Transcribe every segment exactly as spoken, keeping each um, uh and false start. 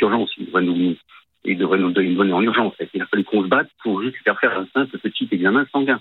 urgence. Il devrait nous, il devrait nous donner une bonne en urgence. Il a fallu qu'on se batte pour juste faire faire un simple petit examen sanguin.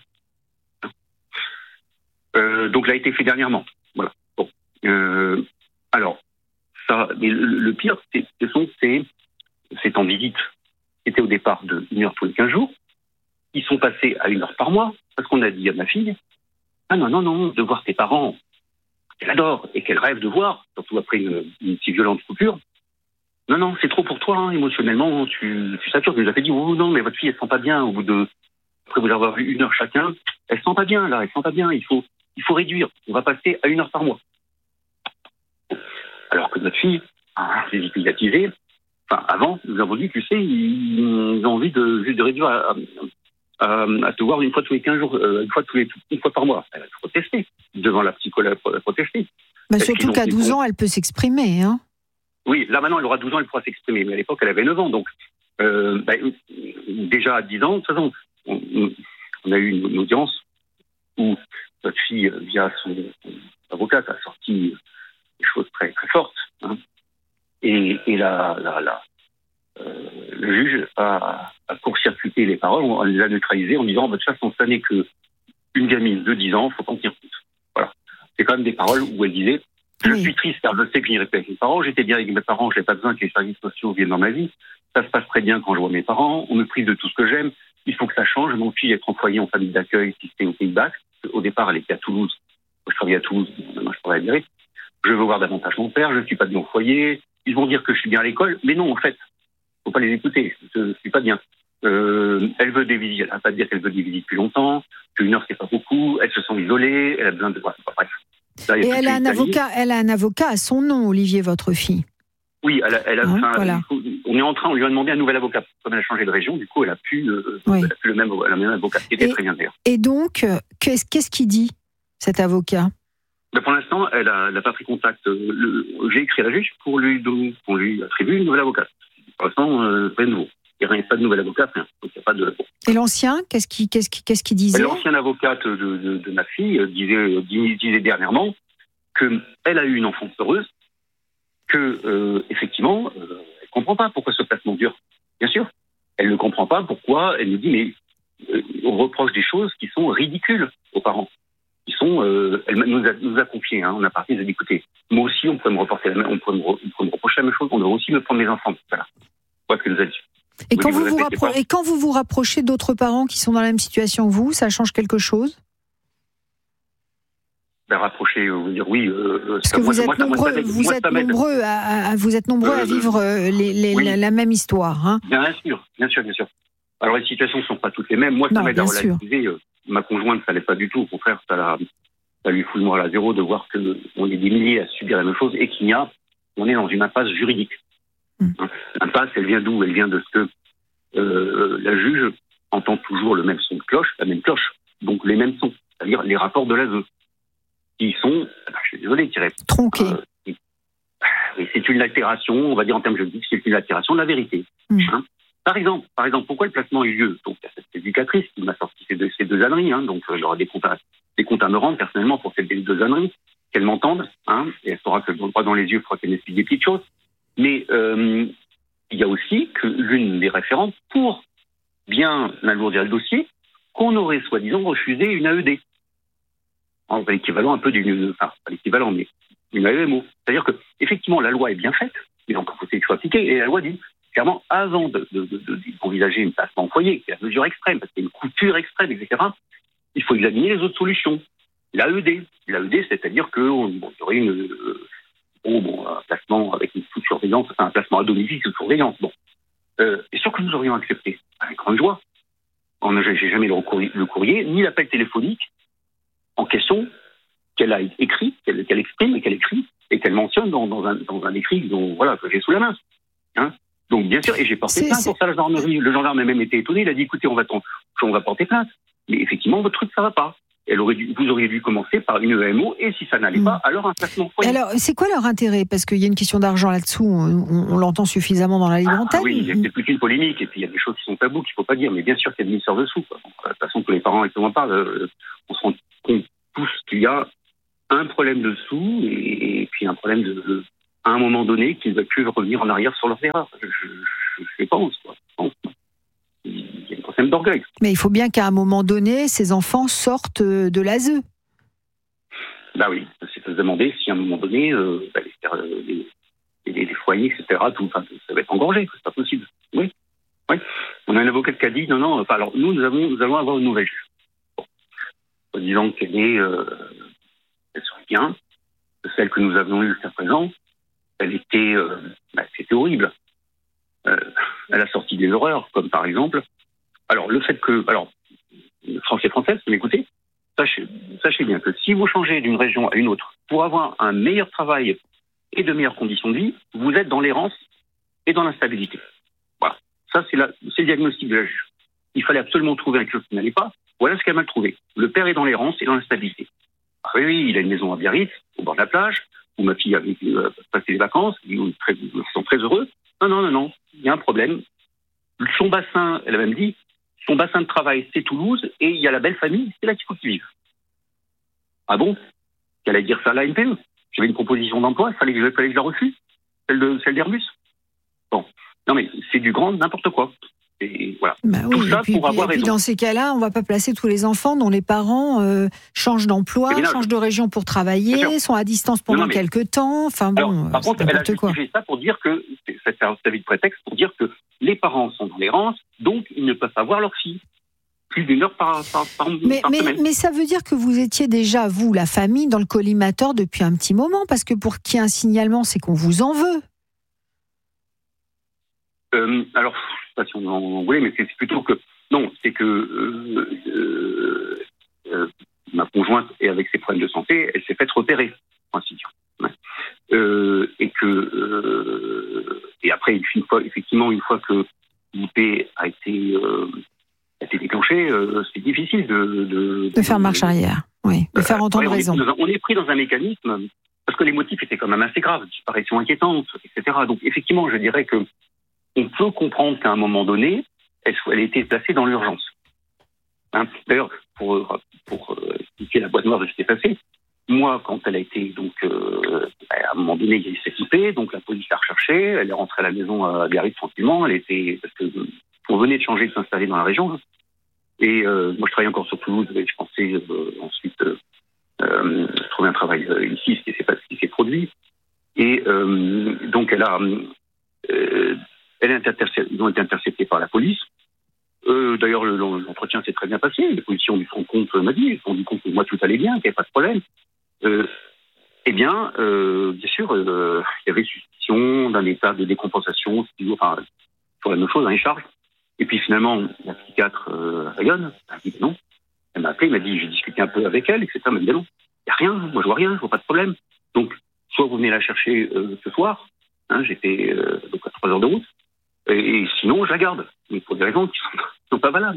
Euh, donc, il a été fait dernièrement. Voilà. Bon. Euh, alors, ça, mais le, le pire, c'est, ce sont ces, c'est en visite. C'était au départ de une heure tous les quinze jours. Ils sont passés à une heure par mois, parce qu'on a dit à ma fille, ah non, non, non, de voir tes parents, qu'elle adore et qu'elle rêve de voir, surtout après une, une si violente coupure. Non, non, c'est trop pour toi, hein, émotionnellement, tu, tu satures. Tu nous as fait dit, oh non, mais votre fille, elle sent pas bien, au bout de, après vous avoir vu une heure chacun, elle sent pas bien, là, elle sent pas bien, il faut, il faut réduire. On va passer à une heure par mois. Alors que notre fille, ah, c'est médiatisé. Enfin, avant, nous avons dit, tu sais, ils ont envie de, juste de réduire à, à, à te voir une fois tous les quinze jours, euh, une fois tous les, une fois par mois. Elle va protester. Devant la psychologue, protester. Bah surtout qu'à douze ans, elle peut s'exprimer, hein. Oui, là maintenant, elle aura douze ans, elle pourra s'exprimer. Mais à l'époque, elle avait neuf ans. Donc, euh, bah, déjà à dix ans, de toute façon, on, on a eu une, une audience où notre fille, via son, son avocate, a sorti des choses très, très fortes. Hein. Et, et la, la, la, euh, le juge a, a court-circuité les paroles, on les a neutralisées en disant, bah, de toute façon, ça n'est qu'une gamine de dix ans, il faut en tenir compte. Voilà. C'est quand même des paroles où elle disait, je oui. suis triste car je sais que j'irai pas avec mes parents, j'étais bien avec mes parents, je n'ai pas besoin que les services sociaux viennent dans ma vie, ça se passe très bien quand je vois mes parents, on me prive de tout ce que j'aime, il faut que ça change, mon fille est en foyer en famille d'accueil si c'était au Pays Basque, au départ elle était à Toulouse, moi je travaillais à Toulouse, maintenant je travaille à Biarritz, je veux voir davantage mon père, je ne suis pas bien au foyer, ils vont dire que je suis bien à l'école, mais non en fait, faut pas les écouter, je ne suis pas bien. Euh, elle veut des visites, elle n'a pas de dire qu'elle veut des visites plus longtemps, qu'une heure c'est pas beaucoup, elle se sent isolée, elle a besoin de... Bref, bref. Là, et elle a, un avocat, elle a un avocat à son nom, Olivier, votre fille. Oui, elle a, elle a, hein, enfin, voilà. on est en train, on lui a demandé un nouvel avocat. Comme elle a changé de région, du coup, elle a plus, euh, oui. elle a plus le même, le même avocat, qui était et, très bien d'ailleurs. Et donc, qu'est-ce, qu'est-ce qu'il dit, cet avocat? Mais pour l'instant, elle n'a pas pris contact. Le, j'ai écrit à la juge pour lui, pour lui attribuer une nouvelle avocate. Pour l'instant, euh, pas de nouveau. Il n'y a pas de nouvel avocat, rien. Donc, il y a pas de... Et l'ancien, qu'est-ce qu'il, qu'est-ce qu'il, qu'est-ce qu'il disait? L'ancienne avocate de, de, de ma fille disait, disait dernièrement qu'elle a eu une enfance heureuse, que euh, effectivement, euh, elle ne comprend pas pourquoi ce placement dure. Bien sûr, elle ne comprend pas pourquoi. Elle nous dit mais euh, on reproche des choses qui sont ridicules aux parents. Qui sont, euh, elle nous a, nous a confié, hein, on a parlé, elle a dit écoutez, moi aussi on pourrait me reporter la même, on pourrait me, on pourrait me reprocher la même chose, on devrait aussi me prendre mes enfants. Voilà, voilà ce qu'elle nous a dit. Et quand, vous vous rappro- et quand vous vous rapprochez d'autres parents qui sont dans la même situation que vous, ça change quelque chose? Ben, rapprocher, vous dire oui. Euh, Parce que vous êtes nombreux, vous êtes nombreux à, à vous êtes nombreux euh, à vivre les, les, oui. la, la même histoire, hein. Bien sûr, bien sûr, bien sûr. Alors les situations ne sont pas toutes les mêmes. Moi, ça non, m'aide à relativiser. Euh, ma conjointe, ça l'est pas du tout. Au contraire, ça, la, ça lui fout le moral à zéro de voir que on est des milliers à subir la même chose et qu'il y a, on est dans une impasse juridique. Mm. Hein, l'impasse, elle vient d'où? Elle vient de ce que euh, la juge entend toujours le même son de cloche, la même cloche, donc les mêmes sons, c'est-à-dire les rapports de l'A S E. Qui sont, je suis désolé, qui répondent. Tronqués. Euh, et c'est une altération, on va dire en termes juridiques, c'est une altération de la vérité. Mmh. Hein par exemple, par exemple, pourquoi le placement a eu lieu? Donc, il y a cette éducatrice qui m'a sorti ces deux, ces deux âneries, hein, donc euh, j'aurai des comptes, à, des comptes à me rendre personnellement pour ces deux âneries, qu'elle m'entende, hein, et elle saura que je le droit dans les yeux, il faudra qu'elle m'explique des petites choses. Mais euh, il y a aussi que l'une des référentes, pour bien alourdir le dossier, qu'on aurait soi-disant refusé une A E D. L'équivalent un peu d'une, enfin, pas l'équivalent, mais une A E M O. C'est-à-dire que, effectivement, la loi est bien faite, mais donc, il faut qu'il soit appliqué, et la loi dit, clairement, avant de, de, de, de, d'envisager une placement en foyer, qui est la mesure extrême, parce qu'il y a une coupure extrême, et cetera, il faut examiner les autres solutions. L'A E D. L'A E D, c'est-à-dire que, bon, il y aurait une, euh, bon, bon, un placement avec une sous-surveillance, enfin, un placement à domicile sous surveillance, bon. Euh, et sûr que nous aurions accepté, avec grande joie. On, j'ai, j'ai jamais le courrier, le courrier, ni l'appel téléphonique, en question, qu'elle a écrit, qu'elle, qu'elle exprime et qu'elle écrit, et qu'elle mentionne dans, dans, un, dans un écrit dont, voilà, que j'ai sous la main. Hein donc, bien sûr, et j'ai porté c'est, plainte c'est... pour ça, la gendarmerie. Le gendarme a même été étonné, il a dit, écoutez, on va, on va porter plainte. Mais effectivement, votre truc, ça va pas. Elle aurait dû, vous auriez dû commencer par une E M O, et si ça n'allait mmh. pas, alors un placement foyer. Alors, c'est quoi leur intérêt? Parce qu'il y a une question d'argent là-dessous, on, on, on l'entend suffisamment dans la libre antenne. Ah, oui, c'est toute une polémique, et puis il y a des choses qui sont tabous qu'il ne faut pas dire, mais bien sûr qu'il y a des ministères dessous. Quoi. Donc, de toute façon, tous les parents avec qui on parle, euh, on se rend compte tous qu'il y a un problème de sous et, et puis un problème de, de, à un moment donné, qu'ils aient pu revenir en arrière sur leurs erreurs. Je, je, je pense, quoi. Je pense. Il y a un problème d'orgueil. Mais il faut bien qu'à un moment donné, ces enfants sortent de l'A S E. Bah oui, c'est à se demander si à un moment donné, euh, bah, les, les, les foyers, et cetera, tout, enfin, ça va être engorgé, c'est pas possible. Oui, oui. On a un avocat qui a dit non, non. Enfin, alors nous, nous avons, nous allons avoir une nouvelle juge. Bon. En disant qu'elle est, euh, elle serait bien. Celle que nous avions eue jusqu'à présent, elle était, euh, bah, c'était horrible. Euh, elle a sorti des horreurs, comme par exemple, alors le fait que, alors, Français française, vous m'écoutez, sachez, sachez bien que si vous changez d'une région à une autre pour avoir un meilleur travail et de meilleures conditions de vie, vous êtes dans l'errance et dans l'instabilité. Voilà, ça c'est, la, c'est le diagnostic de la juge. Il fallait absolument trouver un chose qui n'allait pas. Voilà ce qu'elle m'a trouvé. Le père est dans l'errance et dans l'instabilité. Ah oui, oui, il a une maison à Biarritz, au bord de la plage, où ma fille avait euh, passé les vacances, ils sont très heureux. Non, non, non, non, il y a un problème. Son bassin, elle a même dit, son bassin de travail, c'est Toulouse, et il y a la belle famille, c'est là qu'il faut qu'ils vivent. Ah bon? Qu'elle allait dire ça à la N P E? J'avais une proposition d'emploi, il fallait que je, fallait que je la refuse, celle, de, celle d'Airbus. Bon, non mais c'est du grand n'importe quoi. Et voilà. Bah oui, tout ça et puis, pour avoir et puis raison. Dans ces cas-là, on ne va pas placer tous les enfants dont les parents euh, changent d'emploi, bien, changent de région pour travailler, sont à distance pendant non, non, mais... quelques temps. Enfin bon, alors, par c'est contre, elle a quoi. justifié ça pour dire que c'est un avis de prétexte pour dire que les parents sont dans l'errance, donc ils ne peuvent pas voir leur fille plus d'une heure par, par, par, mais, par mais, semaine. Mais ça veut dire que vous étiez déjà, vous, la famille, dans le collimateur depuis un petit moment, parce que pour qu'il y ait un signalement, c'est qu'on vous en veut. Euh, alors, je ne sais pas si on en voulait, mais c'est plutôt que... Non, c'est que euh, euh, euh, ma conjointe, et avec ses problèmes de santé, elle s'est faite repérer, ainsi dire. Ouais. Euh, et que... Euh, et après, une fois, effectivement, une fois que l'I P a été... Euh, a été déclenché, euh, c'est difficile de... De, de faire marche arrière, oui, de euh, faire entendre ouais, raison. On est, on est pris dans un mécanisme, parce que les motifs étaient quand même assez graves, disparition inquiétante, et cetera. Donc effectivement, je dirais que on peut comprendre qu'à un moment donné, elle, elle ait été placée dans l'urgence. Hein. D'ailleurs, pour, pour euh, expliquer la boîte noire de ce qui s'est passé, moi, quand elle a été, donc, euh, à un moment donné, il y a eu cette I P, donc la police l'a recherchée, elle est rentrée à la maison à Biarritz tranquillement, elle était, parce que on venait de changer, de s'installer dans la région. Et euh, moi, je travaillais encore sur Toulouse, et je pensais euh, ensuite euh, euh, trouver un travail euh, ici, ce qui s'est pas ce qui s'est produit. Et euh, donc, elle a, euh, elle est interceptée, ils ont été interceptés par la police. Euh, d'ailleurs, le, l'entretien s'est très bien passé. Les policiers ont dû se rendre compte, m'a dit, ils se sont rendu compte que moi tout allait bien, qu'il n'y avait pas de problème. Euh, eh bien, euh, bien sûr, euh, il y avait suspicion d'un état de décompensation, enfin, sur la même chose, hein, les charges. Et puis finalement, la psychiatre euh, rayonne, elle m'a dit non. Elle m'a appelé, elle m'a dit, j'ai discuté un peu avec elle, et cetera. Elle m'a dit non, il n'y a rien, moi je vois rien, je vois pas de problème. Donc, soit vous venez la chercher euh, ce soir, hein, j'étais euh, donc à trois heures de route, et, et sinon je la garde, mais pour des raisons qui ne sont, sont pas valables.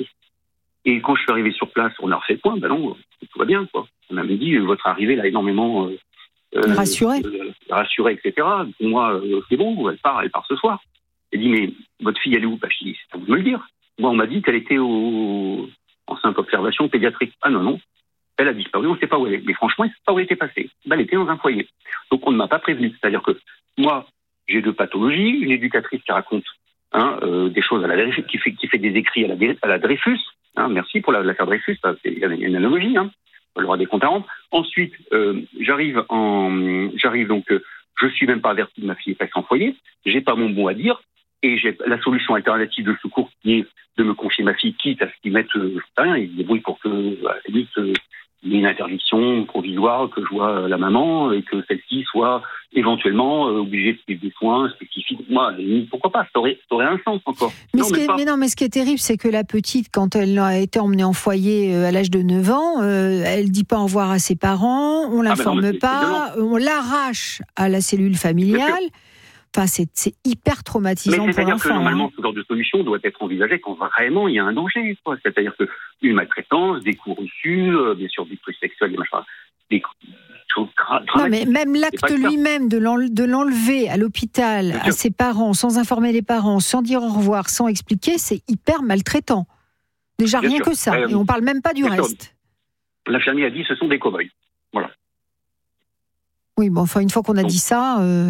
Et quand je suis arrivé sur place, on a refait le point, ben non, tout va bien, quoi. On m'a dit, votre arrivée l'a énormément euh, euh, rassuré, euh, rassuré, et cetera. Pour moi, euh, c'est bon, elle part, elle part ce soir. Elle dit, mais votre fille, elle est où? Bah, je dis, c'est à vous de me le dire. Moi, on m'a dit qu'elle était au... en simple observation pédiatrique. Ah non, non. Elle a disparu, on ne sait pas où elle est. Mais franchement, elle ne sait pas où elle était passée. Bah, elle était dans un foyer. Donc, on ne m'a pas prévenu. C'est-à-dire que moi, j'ai deux pathologies. Une éducatrice qui raconte hein, euh, des choses à la Dreyfus, qui fait, qui fait des écrits à la, à la Dreyfus. Hein, merci pour l'affaire Dreyfus. Il y a une analogie. Hein. On aura des comptes à rendre. Ensuite, euh, j'arrive en... J'arrive donc... Euh, je suis même pas averti de ma fille est passée en foyer. J'ai pas mon mot à dire. Et j'ai la solution alternative de secours qui est de me confier ma fille, quitte à ce qu'ils mettent, euh, je sais rien, ils se débrouillent pour que, à la limite, euh, il y ait une interdiction provisoire, que je vois la maman et que celle-ci soit éventuellement euh, obligée de suivre des soins spécifiques. Moi, pourquoi pas, ça aurait, ça aurait un sens encore. Mais, non, ce qui est, mais non, mais ce qui est terrible, c'est que la petite, quand elle a été emmenée en foyer à l'âge de neuf ans, euh, elle dit pas au revoir à ses parents, on l'informe ah ben non, pas, on l'arrache à la cellule familiale. Enfin, c'est, c'est hyper traumatisant mais pour l'enfant. Que, normalement, hein. ce genre de solution doit être envisagée quand vraiment il y a un danger. Quoi. C'est-à-dire qu'une maltraitance, des coups reçus, euh, bien sûr des trucs sexuels, des machins, des choses graves. Non, mais même l'acte lui-même de, l'enle- de l'enlever à l'hôpital, à ses parents, sans informer les parents, sans dire au revoir, sans expliquer, c'est hyper maltraitant. Déjà, bien rien sûr. que ça. Euh, Et on ne parle même pas du reste. Sûr. L'infirmier a dit ce sont des cow-boys. Voilà. Oui, bon, enfin, une fois qu'on a Donc, dit ça... Euh...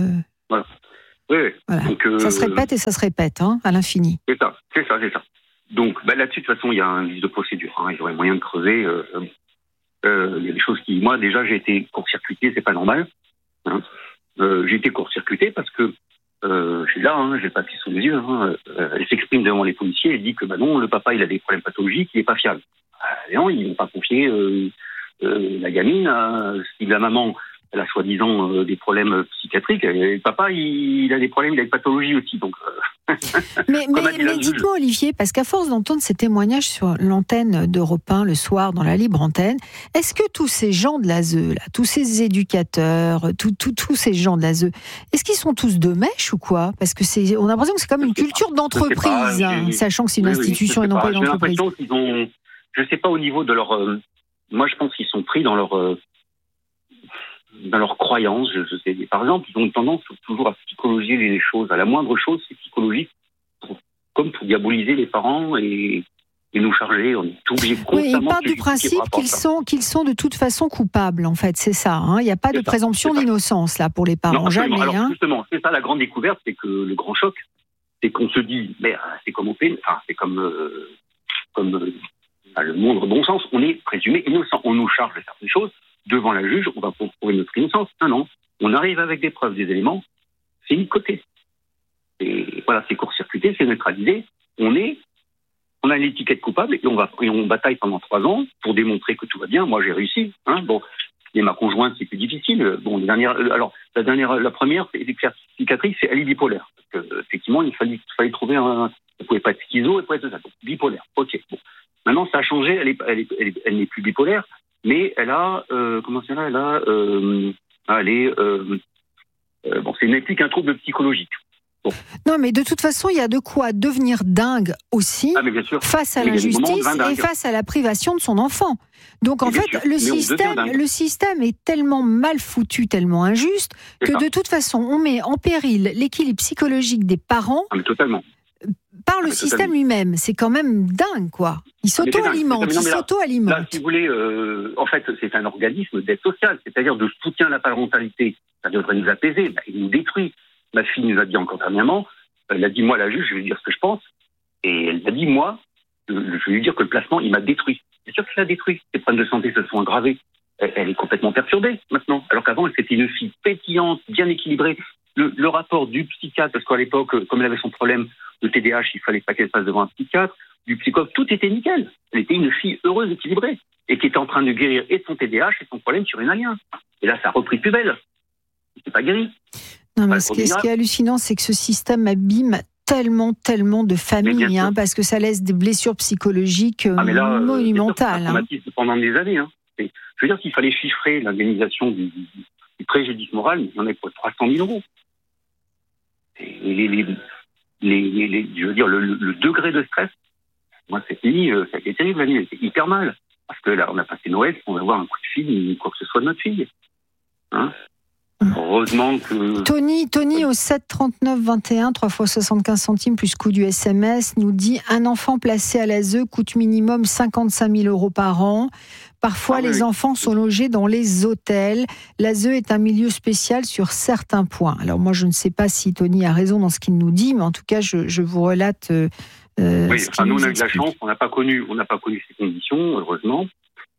Voilà. Oui, oui. Voilà. Donc, euh, ça se répète et ça se répète, hein, à l'infini. C'est ça, c'est ça, c'est ça. Donc bah, là-dessus, de toute façon, il y a un vice de procédure. Hein. Il y aurait moyen de creuser. Euh, euh, il y a des choses qui... Moi, déjà, j'ai été court-circuité, c'est pas normal. Hein. Euh, j'ai été court-circuité parce que euh, je suis là, hein, j'ai le papier sous les yeux. Hein. Euh, elle s'exprime devant les policiers, elle dit que bah non, le papa, il a des problèmes pathologiques, il n'est pas fiable. Euh, non, ils n'ont pas confié euh, euh, la gamine. Euh, si la maman... Elle a soi-disant euh, des problèmes psychiatriques. Et le papa, il, il a des problèmes, il a des pathologies aussi. Donc, euh... mais mais, mais dites-moi, Olivier, parce qu'à force d'entendre ces témoignages sur l'antenne d'Europe un le soir, dans la libre antenne, est-ce que tous ces gens de l'A S E, là, tous ces éducateurs, tous tout, tous ces gens de l'A S E, est-ce qu'ils sont tous de mèche ou quoi? Parce que c'est, on a l'impression que c'est comme une culture d'entreprise, hein, sachant que c'est une oui, institution oui, et non pas une entreprise. J'ai l'impression qu'ils ont, je ne sais pas au niveau de leur. Euh, moi, je pense qu'ils sont pris dans leur. Euh, dans leurs croyances, je, je sais. Par exemple, ils ont tendance toujours à psychologiser les choses. À la moindre chose, c'est psychologique, pour, comme pour diaboliser les parents et, et nous charger. On est obligé constamment. Oui, ils partent du principe qu'ils sont, qu'ils sont de toute façon coupables, en fait, c'est ça. Hein. Il n'y a pas c'est de ça, présomption d'innocence, là, pour les parents, non, jamais. Alors, hein. Justement, c'est ça la grande découverte, c'est que le grand choc, c'est qu'on se dit, mais c'est comme au pénal, enfin, c'est comme, euh, comme euh, le moindre bon sens, on est présumé innocent. On nous charge de certaines choses. Devant la juge, on va prouver notre innocence. Ah non, on arrive avec des preuves, des éléments, c'est mis de côté. Et voilà, c'est court-circuité, c'est neutralisé. On est, on a l'étiquette coupable et on va, et on bataille pendant trois ans pour démontrer que tout va bien. Moi, j'ai réussi. Hein, bon, et ma conjointe, c'est plus difficile. Bon, les dernières, alors la dernière, la première, c'est cicatrice, c'est elle est bipolaire. Parce que, effectivement, il fallait, il fallait trouver un, elle pouvait pas être schizo, elle pouvait être ça. Donc, bipolaire. Ok. Bon, maintenant, ça a changé. Elle est, elle est, elle est, elle n'est plus bipolaire. Mais elle a, euh, comment c'est là, elle a, euh, elle est, euh, euh, bon, c'est n'est plus qu'un trouble psychologique. Bon. Non, mais de toute façon, il y a de quoi devenir dingue aussi ah, bien sûr. face à l'injustice et face à la privation de son enfant. Donc en mais fait, le système, le système est tellement mal foutu, tellement injuste, c'est que ça. De toute façon, on met en péril l'équilibre psychologique des parents. Ah, mais totalement. Par le ah, système lui-même, c'est quand même dingue, quoi. Il s'auto-alimente, il s'auto-alimente. Là, si vous voulez, euh, en fait, c'est un organisme d'aide sociale, c'est-à-dire de soutien à la parentalité. Ça devrait nous apaiser, bah, il nous détruit. Ma fille nous a dit encore dernièrement, elle a dit, moi, la juge, je vais lui dire ce que je pense, et elle m'a dit, moi, je vais lui dire que le placement, il m'a détruit. C'est sûr qu'il l'a détruit. Ses problèmes de santé se sont aggravés. Elle, elle est complètement perturbée, maintenant. Alors qu'avant, elle c'était une fille pétillante, bien équilibrée. Le, le rapport du psychiatre, parce qu'à l'époque, comme elle avait son problème de T D A H, il fallait pas qu'elle passe devant un psychiatre, du psychologue, tout était nickel. Elle était une fille heureuse, équilibrée, et qui était en train de guérir et son T D A H et son problème surrénalien. Et là, ça a repris plus belle. C'est pas guéri. Non, mais ce qui, est, ce qui est hallucinant, c'est que ce système abîme tellement, tellement de familles, hein, parce que ça laisse des blessures psychologiques ah, là, monumentales. Euh, hein. Pendant des années. Hein. Et, je veux dire qu'il fallait chiffrer l'indemnisation du, du, du préjudice moral, mais il y en a pour trois cent mille euros. Et les, les, les, les, les, je veux dire, le, le degré de stress, moi, cette nuit, euh, ça a été terrible, la nuit, c'était hyper mal. Parce que là, on a passé Noël, on va avoir un coup de fil, ou quoi que ce soit de notre fille. Hein? Heureusement que... Tony, Tony au sept trente-neuf vingt et un, trois fois soixante-quinze centimes plus coût du S M S, nous dit un enfant placé à l'A S E coûte minimum cinquante-cinq mille euros par an. Parfois, ah, les oui. enfants sont logés dans les hôtels. L'A S E est un milieu spécial sur certains points. Alors moi, je ne sais pas si Tony a raison dans ce qu'il nous dit, mais en tout cas, je, je vous relate. Euh, oui, ce enfin, nous, on a eu de la explique. chance, on n'a pas connu, on n'a pas connu ces conditions, heureusement.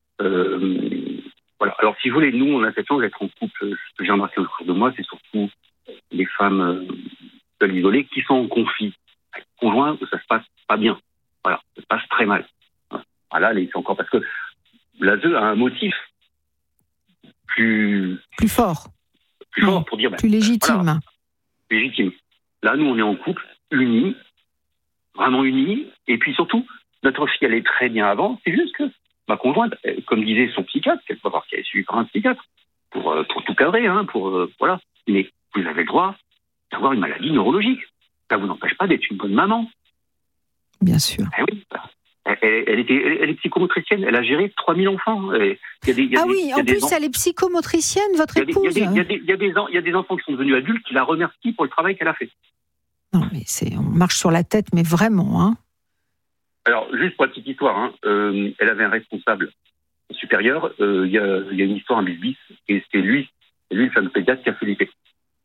Euh, Voilà. Alors, si vous voulez, nous, on a cette chance d'être en couple. Ce que j'ai remarqué autour de moi, c'est surtout les femmes euh, isolées qui sont en conflit avec le conjoint où ça se passe pas bien. Voilà, ça se passe très mal. Voilà, c'est encore parce que l'A S E a un motif plus plus fort, plus fort pour dire ben, plus légitime. Voilà, légitime. Là, nous, on est en couple, unis, vraiment unis, et puis surtout, notre fille, elle est très bien avant. C'est juste que ma conjointe, comme disait son psychiatre, qu'elle peut avoir qu'elle est suivie par un psychiatre, pour, euh, pour tout cadrer, hein, pour, euh, voilà. Mais vous avez le droit d'avoir une maladie neurologique. Ça vous n'empêche pas d'être une bonne maman. Bien sûr. Eh oui. Elle, elle, elle, était, elle, elle est psychomotricienne, elle a géré trois mille enfants. Et y a des, y a ah des, oui, en plus, elle est psychomotricienne, votre épouse. Il y, y, y, y, y a des enfants qui sont devenus adultes qui la remercient pour le travail qu'elle a fait. Non, mais c'est, on marche sur la tête, mais vraiment, hein. Alors, juste pour la petite histoire, hein, euh, elle avait un responsable supérieur. Il euh, y, y a une histoire, un bis-bis, et c'est lui, c'est lui le fameux pédiatre qui a fait l'I P.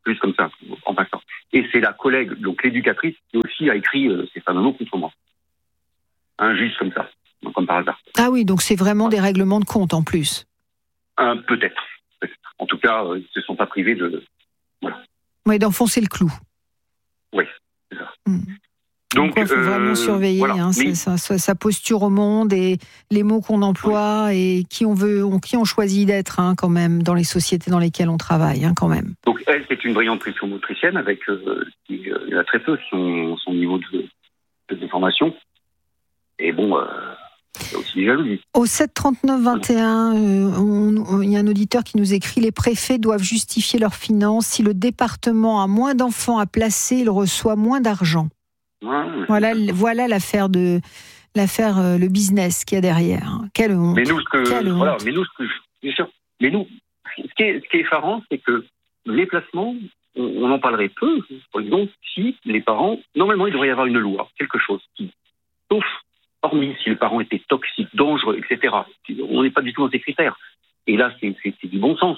juste comme ça, en passant. Et c'est la collègue, donc l'éducatrice, qui aussi a écrit euh, ces fameux mots contre moi. Hein, juste comme ça, comme par hasard. Ah oui, donc c'est vraiment des règlements de compte en plus. Euh, peut-être, peut-être. En tout cas, euh, ils ne se sont pas privés de... Voilà. Oui, d'enfoncer le clou. Oui, c'est ça. Mmh. Donc, il faut euh, vraiment surveiller voilà. hein, Mais... sa, sa, sa posture au monde et les mots qu'on emploie oui. et qui on veut, on, qui on choisit d'être hein, quand même dans les sociétés dans lesquelles on travaille hein, quand même. Donc elle, c'est une brillante motricienne avec euh, qui, euh, il y a très peu son, son niveau de, de, de formation. Et bon, euh, c'est aussi jalousie. Au sept trente-neuf vingt et un, il y a un auditeur qui nous écrit: les préfets doivent justifier leurs finances. Si le département a moins d'enfants à placer, il reçoit moins d'argent. Ouais, voilà, voilà l'affaire de l'affaire euh, le business qu'il y a derrière. Hein. Quelle honte. Mais nous, ce que, Quelle voilà, honte. mais nous, ce que, bien sûr, mais nous, ce qui est, ce qui est effarant, c'est que les placements, on, on en parlerait peu. Par exemple, si les parents, normalement, il devrait y avoir une loi, quelque chose qui, sauf, hormis si les parents étaient toxiques, dangereux, et cetera. On n'est pas du tout dans ces critères. Et là, c'est, c'est, c'est du bon sens.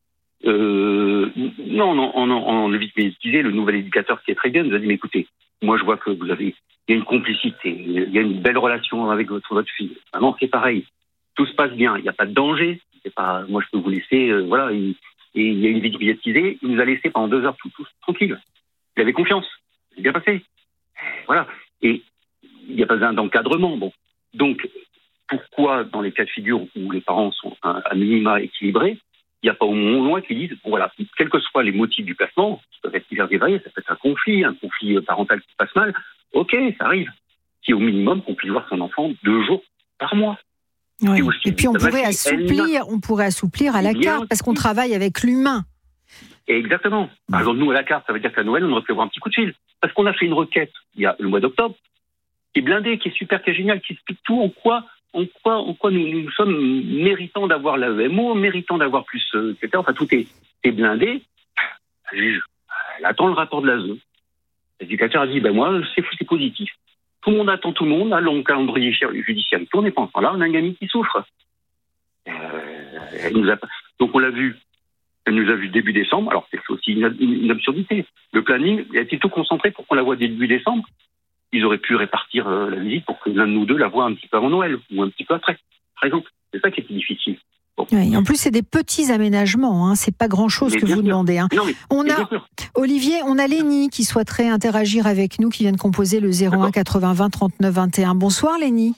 Euh, non, non, on, on, on évite d'utiliser le nouvel éducateur qui est très bien. Nous a dit, mais écoutez, moi, je vois que vous avez, il y a une complicité, il y a une belle relation avec votre, votre fille. Maintenant, c'est pareil. Tout se passe bien. Il n'y a pas de danger. C'est pas, moi, je peux vous laisser, euh, voilà. Et, et il y a une vie privatisée. Il nous a laissé pendant deux heures tout, tout tranquille. Il avait confiance. C'est bien passé. Voilà. Et il n'y a pas d'encadrement. Bon. Donc, pourquoi, dans les cas de figure où les parents sont à minima équilibrés, il n'y a pas au moins loin qui disent, bon, voilà, quels que soient les motifs du placement, qui peuvent être divers et variés, ça peut être un conflit, un conflit parental qui se passe mal, ok, ça arrive. Si au minimum, on puisse voir son enfant deux jours par mois. Oui. Et, aussi, et puis on pourrait, assouplir, on pourrait assouplir à la carte, parce qu'on travaille avec l'humain. Exactement. Par exemple, nous, à la carte, ça veut dire qu'à Noël, on devrait avoir un petit coup de fil. Parce qu'on a fait une requête, il y a le mois d'octobre, qui est blindée, qui est super, qui est géniale, qui explique tout en quoi... En quoi, en quoi nous, nous sommes méritants d'avoir l'A E M O, méritants d'avoir plus, euh, et cetera. Enfin, tout est, est blindé. La juge, elle attend le rapport de l'A S E. L'éducateur a dit, ben moi, c'est, c'est positif. Tout le monde attend tout le monde, a le calendrier judiciaire. Tout le monde est pas là, on a un gamin qui souffre. Euh, elle nous a, donc on l'a vu, elle nous a vu début décembre. Alors, c'est aussi une, une, une absurdité. Le planning a été tout concentré pour qu'on la voie début décembre. Ils auraient pu répartir euh, la visite pour que l'un de nous deux la voie un petit peu avant Noël ou un petit peu après, par exemple. C'est ça qui est difficile. Bon. Oui, en plus, c'est des petits aménagements. Hein. C'est pas grand-chose mais que vous sûr. demandez. Hein. Non, mais, on a Olivier, on a Lénie qui souhaiterait interagir avec nous, qui vient de composer le zéro un quatre-vingts vingt trente-neuf vingt et un. Bonsoir, Lénie.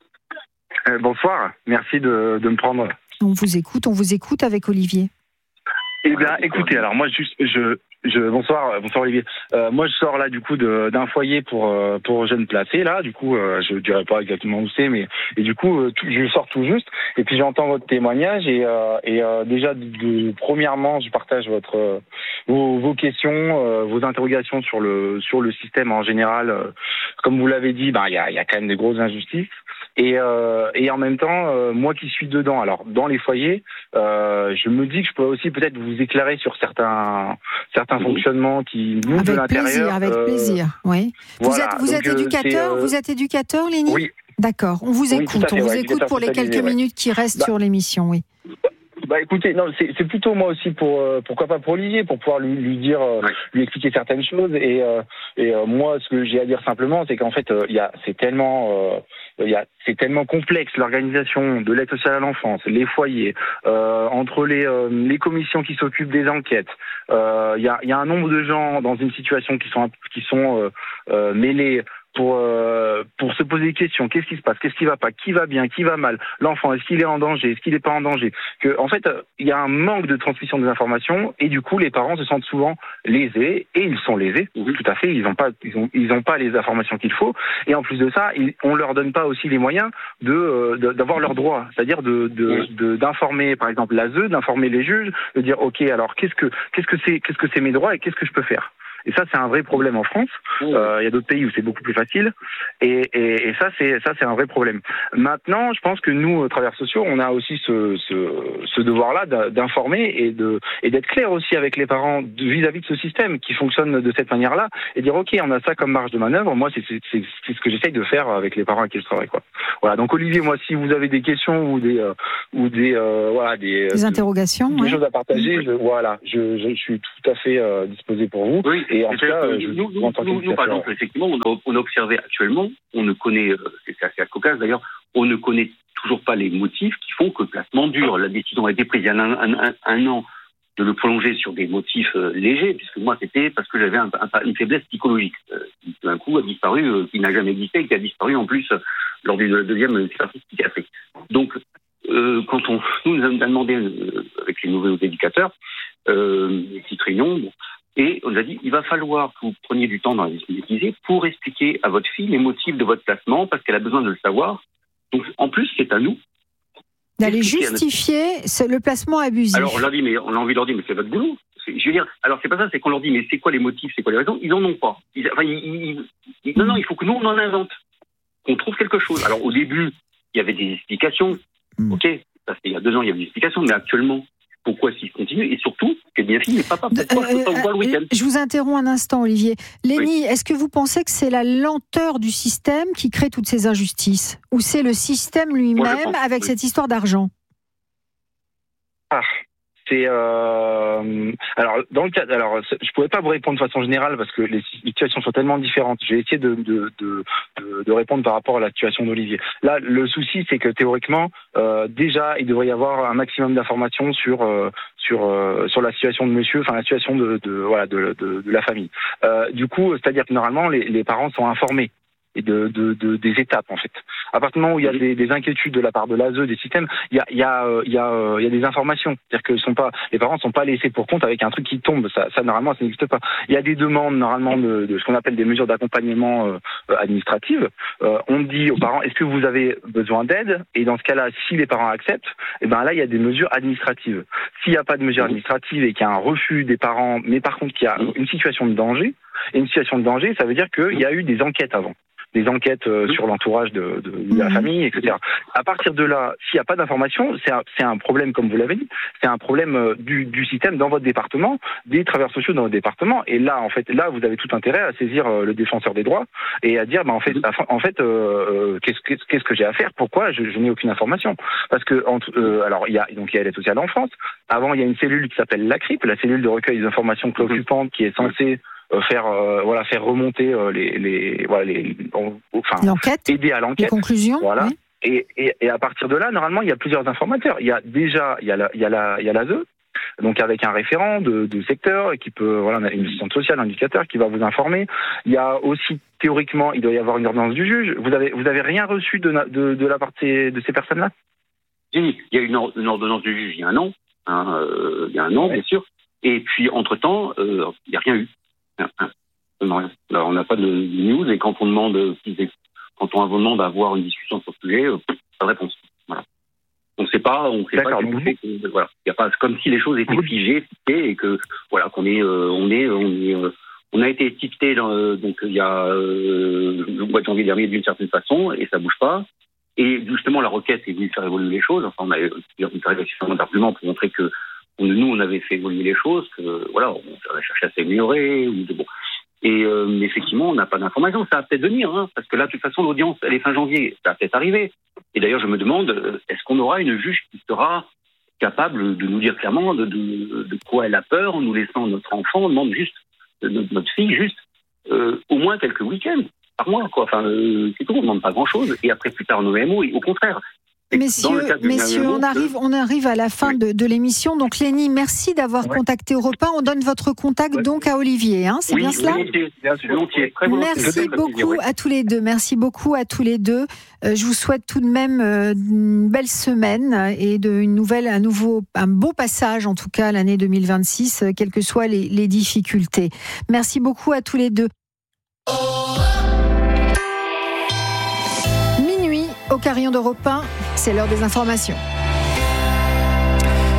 Euh, bonsoir. Merci de, de me prendre. On vous écoute. On vous écoute avec Olivier. Eh bien, écoutez, alors moi, juste, je, je, bonsoir, bonsoir Olivier. Euh, moi, je sors là du coup de, d'un foyer pour euh, pour jeunes placés là. Du coup, euh, je dirais pas exactement où c'est, mais et du coup, euh, tout, je sors tout juste. Et puis j'entends votre témoignage et euh, et euh, déjà, de, de, premièrement, je partage votre euh, vos, vos questions, euh, vos interrogations sur le sur le système en général. Euh, comme vous l'avez dit, ben il y a il y a quand même des grosses injustices. Et, euh, et en même temps, euh, moi qui suis dedans, alors dans les foyers, euh, je me dis que je pourrais aussi peut-être vous éclairer sur certains certains oui. fonctionnements qui nous avec de l'intérieur. Plaisir, avec euh, plaisir, oui. Vous voilà, êtes vous donc, êtes éducateur, euh, vous êtes éducateur, Lénie ? Oui. D'accord, on vous oui, écoute, fait, on vous ouais, écoute pour les quelques ouais. minutes qui restent bah, sur l'émission, oui. Bah écoutez, non, c'est, c'est plutôt moi aussi pour euh, pourquoi pas pour Olivier, pour pouvoir lui, lui dire, euh, ouais. lui expliquer certaines choses et euh, et euh, moi ce que j'ai à dire simplement, c'est qu'en fait il euh, y a c'est tellement euh, il y a c'est tellement complexe l'organisation de l'aide sociale à l'enfance, les foyers, euh, entre les euh, les commissions qui s'occupent des enquêtes, il euh, y a il y a un nombre de gens dans une situation qui sont qui sont euh, euh, mêlés. Pour euh, pour se poser des questions, qu'est-ce qui se passe, qu'est-ce qui va pas, qui va bien, qui va mal, l'enfant est-ce qu'il est en danger, est-ce qu'il n'est pas en danger, que en fait il y a un manque de transmission des informations et du coup les parents se sentent souvent lésés et ils sont lésés, oui. Tout à fait, ils n'ont pas ils ont ils ont pas les informations qu'il faut et en plus de ça ils, on leur donne pas aussi les moyens de, euh, de d'avoir leurs droits, c'est-à-dire de, de, oui. de d'informer par exemple l'A S E, d'informer les juges, de dire ok alors qu'est-ce que qu'est-ce que c'est qu'est-ce que c'est mes droits et qu'est-ce que je peux faire. Et ça, c'est un vrai problème en France. Il euh, y a d'autres pays où c'est beaucoup plus facile. Et, et, et ça, c'est ça, c'est un vrai problème. Maintenant, je pense que nous, travailleurs sociaux, on a aussi ce, ce, ce devoir-là d'informer et de et d'être clair aussi avec les parents vis-à-vis de ce système qui fonctionne de cette manière-là et dire ok, on a ça comme marge de manœuvre. Moi, c'est c'est, c'est, c'est ce que j'essaye de faire avec les parents avec qui je travaille, quoi. Voilà. Donc Olivier, moi, si vous avez des questions ou des euh, ou des euh, voilà des, des interrogations, des ouais. choses à partager, je, voilà, je, je, je suis tout à fait euh, disposé pour vous. Oui, et en tout cas, euh, je, nous, nous, nous, nous par exemple, effectivement, on a, on a observé actuellement, on ne connaît, euh, c'est assez cocasse d'ailleurs, on ne connaît toujours pas les motifs qui font que le placement dure. La décision a été prise il y a un, un, un, un an de le prolonger sur des motifs euh, légers, puisque moi c'était parce que j'avais un, un, une faiblesse psychologique, euh, qui d'un coup a disparu, euh, qui n'a jamais existé, et qui a disparu en plus euh, lors de la deuxième expertise psychiatrique. Donc, euh, quand on nous, nous a demandé euh, avec les nouveaux éducateurs, euh, une petite réunion, bon, et on a dit il va falloir que vous preniez du temps dans la disponibilité pour expliquer à votre fille les motifs de votre placement, parce qu'elle a besoin de le savoir. Donc, en plus, c'est à nous d'aller justifier notre... le placement abusif. Alors, on leur dit, mais on a envie de leur dire, mais c'est votre boulot. C'est, je veux dire, alors c'est pas ça, c'est qu'on leur dit, mais c'est quoi les motifs, c'est quoi les raisons? Ils en ont pas. Ils, enfin, ils, ils, ils, non, non, il faut que nous on en invente, qu'on trouve quelque chose. Alors, au début, il y avait des explications. Mm. Ok, ça c'était il y a deux ans, il y avait des explications, mais actuellement, pourquoi s'il continue? Et surtout, que bien fille, mais papa, pourquoi je peux pas vous voir le week-end? Je vous interromps un instant, Olivier. Lénie, oui. Est-ce que vous pensez que c'est la lenteur du système qui crée toutes ces injustices? Ou c'est le système lui-même pense, avec oui. cette histoire d'argent? Ah, c'est euh, alors dans le cas, alors je pourrais pas vous répondre de façon générale parce que les situations sont tellement différentes. J'ai essayé de de, de de de répondre par rapport à la situation d'Olivier. Là, le souci, c'est que théoriquement, euh, déjà, il devrait y avoir un maximum d'informations sur euh, sur euh, sur la situation de monsieur, enfin la situation de, de voilà de, de de la famille. Euh, du coup, c'est-à-dire que normalement, les, les parents sont informés et de, de, de des étapes en fait. À partir du moment où il y a des, des inquiétudes de la part de l'A S E, des systèmes, il y a il y a il y a il y a des informations. C'est-à-dire que sont pas les parents ne sont pas laissés pour compte avec un truc qui tombe. Ça, ça normalement ça n'existe pas. Il y a des demandes normalement de, de ce qu'on appelle des mesures d'accompagnement euh, administratives. Euh, on dit aux parents est-ce que vous avez besoin d'aide? Et dans ce cas-là, si les parents acceptent, et ben là il y a des mesures administratives. S'il n'y a pas de mesures administratives et qu'il y a un refus des parents, mais par contre qu'il y a une situation de danger, et une situation de danger, ça veut dire qu'il y a eu des enquêtes avant. Des enquêtes euh, sur l'entourage de, de, de la famille, et cetera. À partir de là, s'il n'y a pas d'information, c'est un, c'est un problème, comme vous l'avez dit, c'est un problème euh, du, du système dans votre département, des travailleurs sociaux dans votre département. Et là, en fait, là, vous avez tout intérêt à saisir euh, le défenseur des droits et à dire, bah, en fait, en fait, euh, qu'est-ce, qu'est-ce, qu'est-ce que j'ai à faire? Pourquoi je, je n'ai aucune information? Parce que, entre, euh, alors, il y a donc il y a l'aide sociale en France. Avant, il y a une cellule qui s'appelle la C R I P, la cellule de recueil des informations préoccupantes, qui est censée faire euh, voilà faire remonter euh, les les voilà les enfin l'enquête, aider à l'enquête, les conclusions, voilà. Oui. Et, et et à partir de là, normalement, il y a plusieurs informateurs. Il y a déjà il y a la il y a la il y a l'A S E, donc avec un référent de, de secteur qui peut voilà une assistante sociale, un éducateur qui va vous informer. Il y a aussi théoriquement, il doit y avoir une ordonnance du juge. Vous avez vous avez rien reçu de de, de la part de ces, de ces personnes-là? Oui, il y a une, or, une ordonnance du juge il y a un an, hein, euh, il y a un an ouais. bien sûr. Et puis entre temps, euh, il n'y a rien eu. Non, on n'a pas de news et quand on demande, quand on demande à avoir une discussion sur ce sujet, pas de réponse. Voilà. On ne sait pas, on ne sait D'accord, pas. Donc fait, voilà, il y a pas comme si les choses étaient figées et que voilà qu'on est, euh, on est, on est, euh, on a été étiqueté dans, euh, donc il y a euh, le mois de janvier dernier d'une certaine façon et ça bouge pas. Et justement la requête est venue faire évoluer les choses. Enfin, on a eu suffisamment d'arguments pour montrer que nous, on avait fait évoluer les choses, que voilà, on a cherché à s'améliorer. Ou de, bon. Et euh, effectivement, on n'a pas d'informations. Ça va peut-être venir, hein, parce que là, de toute façon, l'audience, elle est fin janvier. Ça va peut-être arriver. Et d'ailleurs, je me demande, est-ce qu'on aura une juge qui sera capable de nous dire clairement de, de, de quoi elle a peur, en nous laissant notre enfant, on demande juste, notre, notre fille, juste euh, au moins quelques week-ends par mois, quoi. Enfin, euh, c'est tout, on ne demande pas grand-chose. Et après, plus tard, en O M O, au contraire. Messieurs, messieurs on, arrive, on arrive à la fin oui. de, de l'émission. Donc, Lénie, merci d'avoir ouais. contacté Europe un. On donne votre contact ouais. donc à Olivier. Hein, c'est oui, bien cela volontiers, bien sûr, volontiers, très volontiers. Merci beaucoup ouais. à tous les deux. Merci beaucoup à tous les deux. Euh, je vous souhaite tout de même euh, une belle semaine et de, une nouvelle, un, nouveau, un beau passage, en tout cas, l'année deux mille vingt-six, euh, quelles que soient les, les difficultés. Merci beaucoup à tous les deux. Au Carillon d'Europe un, c'est l'heure des informations.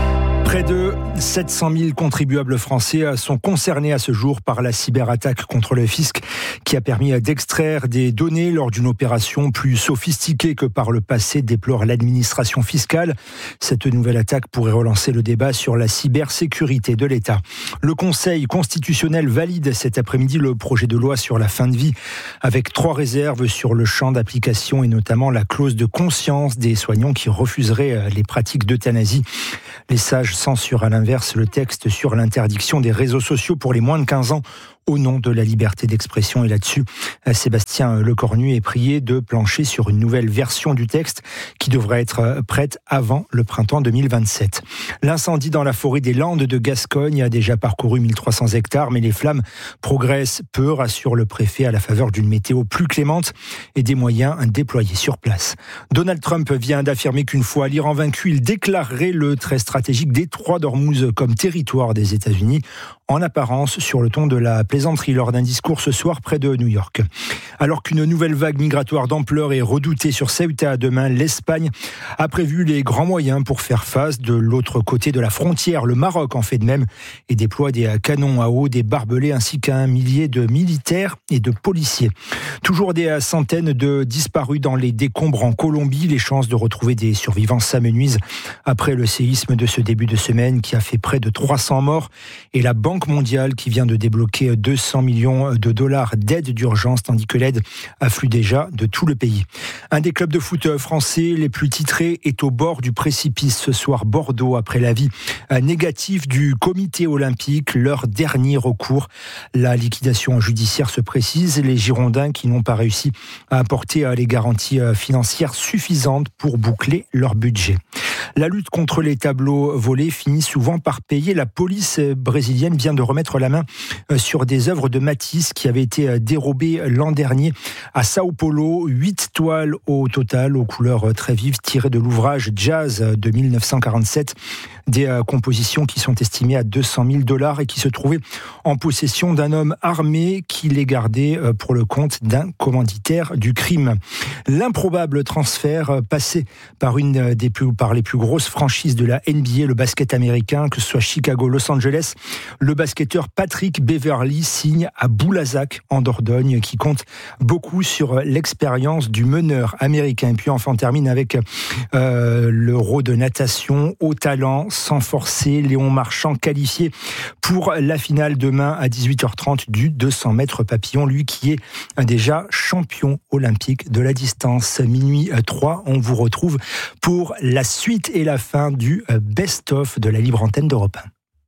Près de sept cent mille contribuables français sont concernés à ce jour par la cyberattaque contre le fisc qui a permis d'extraire des données lors d'une opération plus sophistiquée que par le passé, déplore l'administration fiscale. Cette nouvelle attaque pourrait relancer le débat sur la cybersécurité de l'État. Le Conseil constitutionnel valide cet après-midi le projet de loi sur la fin de vie avec trois réserves sur le champ d'application et notamment la clause de conscience des soignants qui refuseraient les pratiques d'euthanasie. Les sages censurent à l'inverse le texte sur l'interdiction des réseaux sociaux pour les moins de quinze ans au nom de la liberté d'expression. Et là-dessus, Sébastien Lecornu est prié de plancher sur une nouvelle version du texte qui devrait être prête avant le printemps deux mille vingt-sept. L'incendie dans la forêt des Landes de Gascogne a déjà parcouru mille trois cents hectares, mais les flammes progressent peu, rassure le préfet, à la faveur d'une météo plus clémente et des moyens déployés sur place. Donald Trump vient d'affirmer qu'une fois l'Iran vaincu, il déclarerait le très stratégique détroit d'Ormuz comme territoire des États-Unis, en apparence sur le ton de la plaisanterie lors d'un discours ce soir près de New York. Alors qu'une nouvelle vague migratoire d'ampleur est redoutée sur Ceuta demain, l'Espagne a prévu les grands moyens pour faire face. De l'autre côté de la frontière, le Maroc en fait de même et déploie des canons à eau, des barbelés ainsi qu'un millier de militaires et de policiers. Toujours des centaines de disparus dans les décombres en Colombie. Les chances de retrouver des survivants s'amenuisent après le séisme de ce début de semaine qui a fait près de trois cents morts et la Banque mondiale qui vient de débloquer deux cents millions de dollars d'aide d'urgence tandis que l'aide afflue déjà de tout le pays. Un des clubs de foot français les plus titrés est au bord du précipice ce soir. Bordeaux, après l'avis négatif du comité olympique, leur dernier recours. La liquidation judiciaire se précise. Les Girondins qui n'ont pas réussi à apporter les garanties financières suffisantes pour boucler leur budget. La lutte contre les tableaux volés finit souvent par payer. La police brésilienne vient de remettre la main sur des œuvres de Matisse qui avaient été dérobées l'an dernier à Sao Paulo. Huit toiles au total, aux couleurs très vives, tirées de l'ouvrage Jazz de mille neuf cent quarante-sept. Des compositions qui sont estimées à deux cent mille dollars et qui se trouvaient en possession d'un homme armé qui les gardait pour le compte d'un commanditaire du crime. L'improbable transfert passé par une des plus, par les plus grosses franchises de la N B A, le basket américain, que ce soit Chicago, Los Angeles. Le basketteur Patrick Beverley signe à Boulazac en Dordogne, qui compte beaucoup sur l'expérience du meneur américain. Et puis enfin, on termine avec euh, l'Euro de natation au talent, sans forcer. Léon Marchand qualifié pour la finale demain à dix-huit heures trente du deux cents mètres papillon, lui qui est déjà champion olympique de la distance. Minuit trois, on vous retrouve pour la suite et la fin du best-of de la libre antenne d'Europe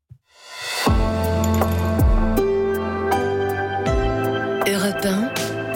un. Europe un.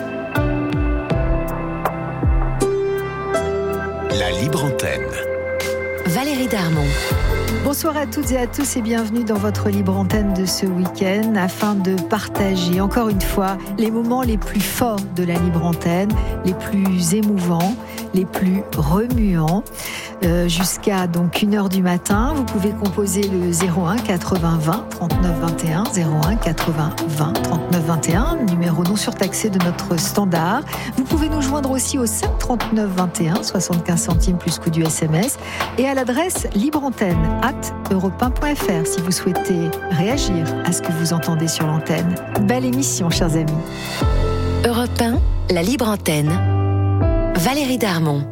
La libre antenne. Valérie Darmon. Bonsoir à toutes et à tous et bienvenue dans votre libre antenne de ce week-end afin de partager encore une fois les moments les plus forts de la libre antenne, les plus émouvants, les plus remuants. Euh, jusqu'à donc une heure du matin, vous pouvez composer le zéro un quatre-vingts vingt trente-neuf vingt et un, zéro un quatre-vingts vingt trente-neuf vingt et un, numéro non surtaxé de notre standard. Vous pouvez nous joindre aussi au sept trente-neuf vingt et un, soixante-quinze centimes plus coût du S M S et à l'adresse libreantenne arobase europe un point f r si vous souhaitez réagir à ce que vous entendez sur l'antenne. Belle émission, chers amis. Europe un, la libre antenne. Valérie Darmon.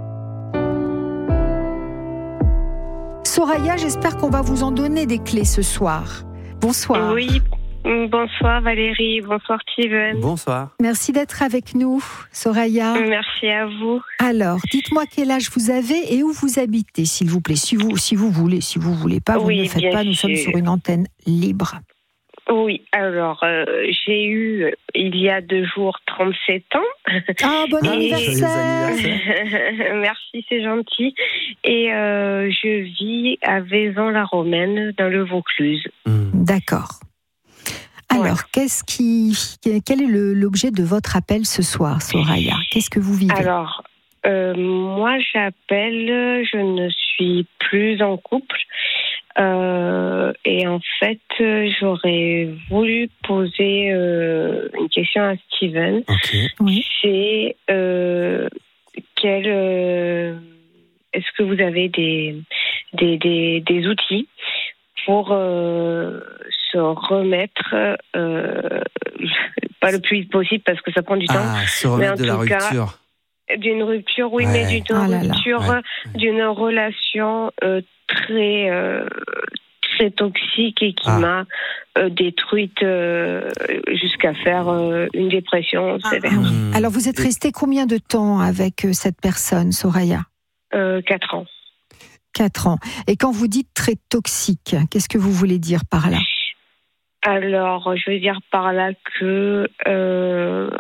Soraya, j'espère qu'on va vous en donner des clés ce soir. Bonsoir. Oui, bonsoir Valérie, bonsoir Steven. Bonsoir. Merci d'être avec nous, Soraya. Merci à vous. Alors, dites-moi quel âge vous avez et où vous habitez, s'il vous plaît. Si vous, si vous voulez, si vous voulez pas, vous oui, ne le faites pas, nous sûr. sommes sur une antenne libre. Oui, alors, euh, j'ai eu, il y a deux jours, trente-sept ans. Ah, bon Et... anniversaire. Merci, c'est gentil. Et euh, je vis à Vaison-la-Romaine, dans le Vaucluse. Mmh. D'accord. Alors, ouais. qu'est-ce qui, quel est le, l'objet de votre appel ce soir, Soraya ? Qu'est-ce que vous vivez ? Alors, euh, moi, j'appelle, je ne suis plus en couple. Euh, et en fait, j'aurais voulu poser euh, une question à Steven. Okay. Oui. C'est euh, quel, euh, est-ce que vous avez des, des, des, des outils pour euh, se remettre, euh, pas le plus vite possible parce que ça prend du temps. Ah, se remettre de la rupture. Cas, d'une rupture, oui, ouais. mais d'une ah rupture, là là. Ouais. d'une relation euh, très, euh, très toxique et qui ah. m'a euh, détruite euh, jusqu'à faire euh, une dépression sévère. Ah, oui. Alors, vous êtes restée combien de temps avec euh, cette personne, Soraya ? euh, Quatre ans. Quatre ans. Et quand vous dites très toxique, qu'est-ce que vous voulez dire par là ? Alors, je veux dire par là que... Euh,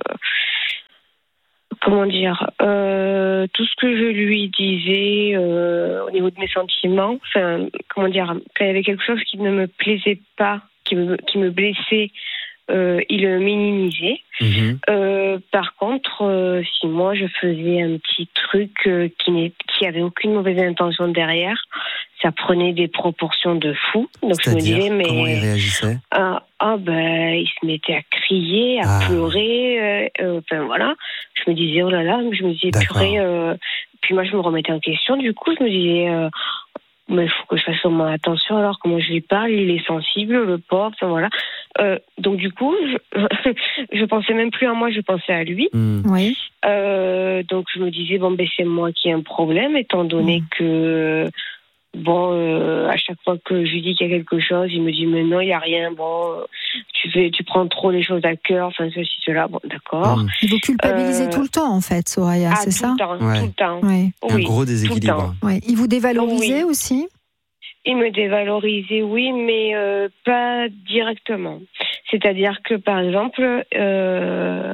comment dire, euh, tout ce que je lui disais euh, au niveau de mes sentiments, enfin, comment dire, quand il y avait quelque chose qui ne me plaisait pas, qui me, qui me blessait, euh, il le minimisait. Mmh. Euh, par contre, euh, si moi je faisais un petit truc euh, qui n'est, qui avait aucune mauvaise intention derrière, ça prenait des proportions de fou. Donc C'est-à-dire, je me disais, mais comment il réagissait ? Ah, ah ben, il se mettait à crier, à ah. pleurer. Euh, euh, enfin voilà, je me disais oh là là, je me disais D'accord. purée. Euh, puis moi je me remettais en question. Du coup je me disais, euh, mais il faut que je fasse au moins attention. Alors comment je lui parle, il est sensible, le pauvre. Enfin voilà. Euh, donc du coup, je, je pensais même plus à moi, je pensais à lui. Mmh. Oui. Euh, donc je me disais bon ben c'est moi qui ai un problème, étant donné mmh. que bon, euh, à chaque fois que je lui dis qu'il y a quelque chose, il me dit mais non, il y a rien. Bon, euh, tu fais, tu prends trop les choses à cœur, enfin ceci, cela. Bon, d'accord. Mmh. Vous culpabilisez euh... tout le temps en fait, Soraya, ah, c'est tout ça ? Le temps, ouais. Tout le temps. Ouais. Un oui, gros déséquilibre. Ouais. Il vous dévalorisait oui. aussi ? Il me dévalorisait, oui, mais euh, pas directement. C'est-à-dire que, par exemple, euh,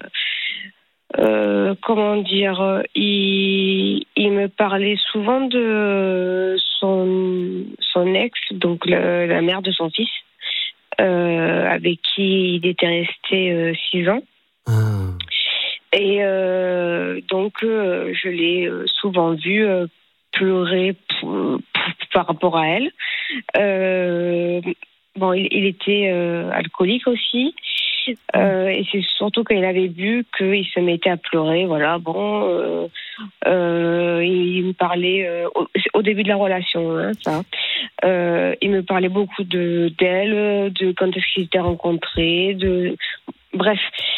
euh, comment dire, il, il me parlait souvent de son, son ex, donc le, la mère de son fils, euh, avec qui il était resté euh, six ans. Ah. Et euh, donc, euh, je l'ai souvent vu euh, pleurer pour, par rapport à elle. Euh, bon, il, il était euh, alcoolique aussi. Euh, et c'est surtout quand il avait bu qu'il se mettait à pleurer. Voilà, bon. Euh, euh, il me parlait euh, au, au début de la relation, hein, ça. Euh, il me parlait beaucoup de d'elle, de quand est-ce qu'ils s'étaient rencontrés, de bref.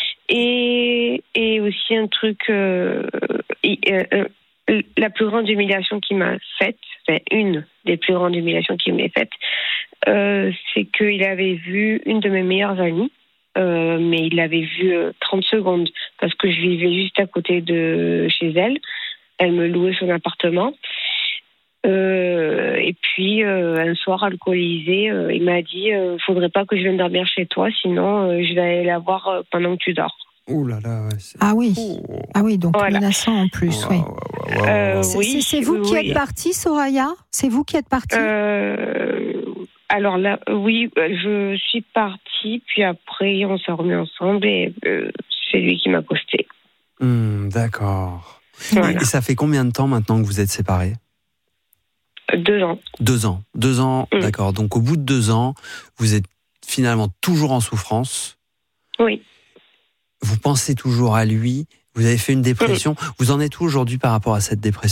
Et et aussi un truc. Euh, euh, la plus grande humiliation qu'il m'a faite, enfin une des plus grandes humiliations qu'il m'a faite, euh, c'est qu'il avait vu une de mes meilleures amies, euh, mais il l'avait vue euh, trente secondes parce que je vivais juste à côté de chez elle. Elle me louait son appartement. Euh, et puis euh, un soir alcoolisé, euh, il m'a dit euh, faudrait pas que je vienne dormir chez toi, sinon euh, je vais aller la voir euh, pendant que tu dors. Ouh là là, ouais, c'est... Ah oui, oh. ah oui, donc voilà. Menaçant en plus, wow, oui. Wow, wow, wow. Euh, c'est, oui. C'est, c'est vous qui oui. êtes partie, Soraya ? C'est vous qui êtes partie ? euh, Alors là, oui, je suis partie, puis après on s'est remis ensemble et euh, c'est lui qui m'a posté. Mmh, d'accord. Voilà. Et ça fait combien de temps maintenant que vous êtes séparés ? Deux ans. Deux ans. Deux ans, mmh. D'accord. Donc au bout de deux ans, vous êtes finalement toujours en souffrance. Oui. Vous pensez toujours à lui. Vous avez fait une dépression. Mmh. Vous en êtes où aujourd'hui par rapport à cette dépression ?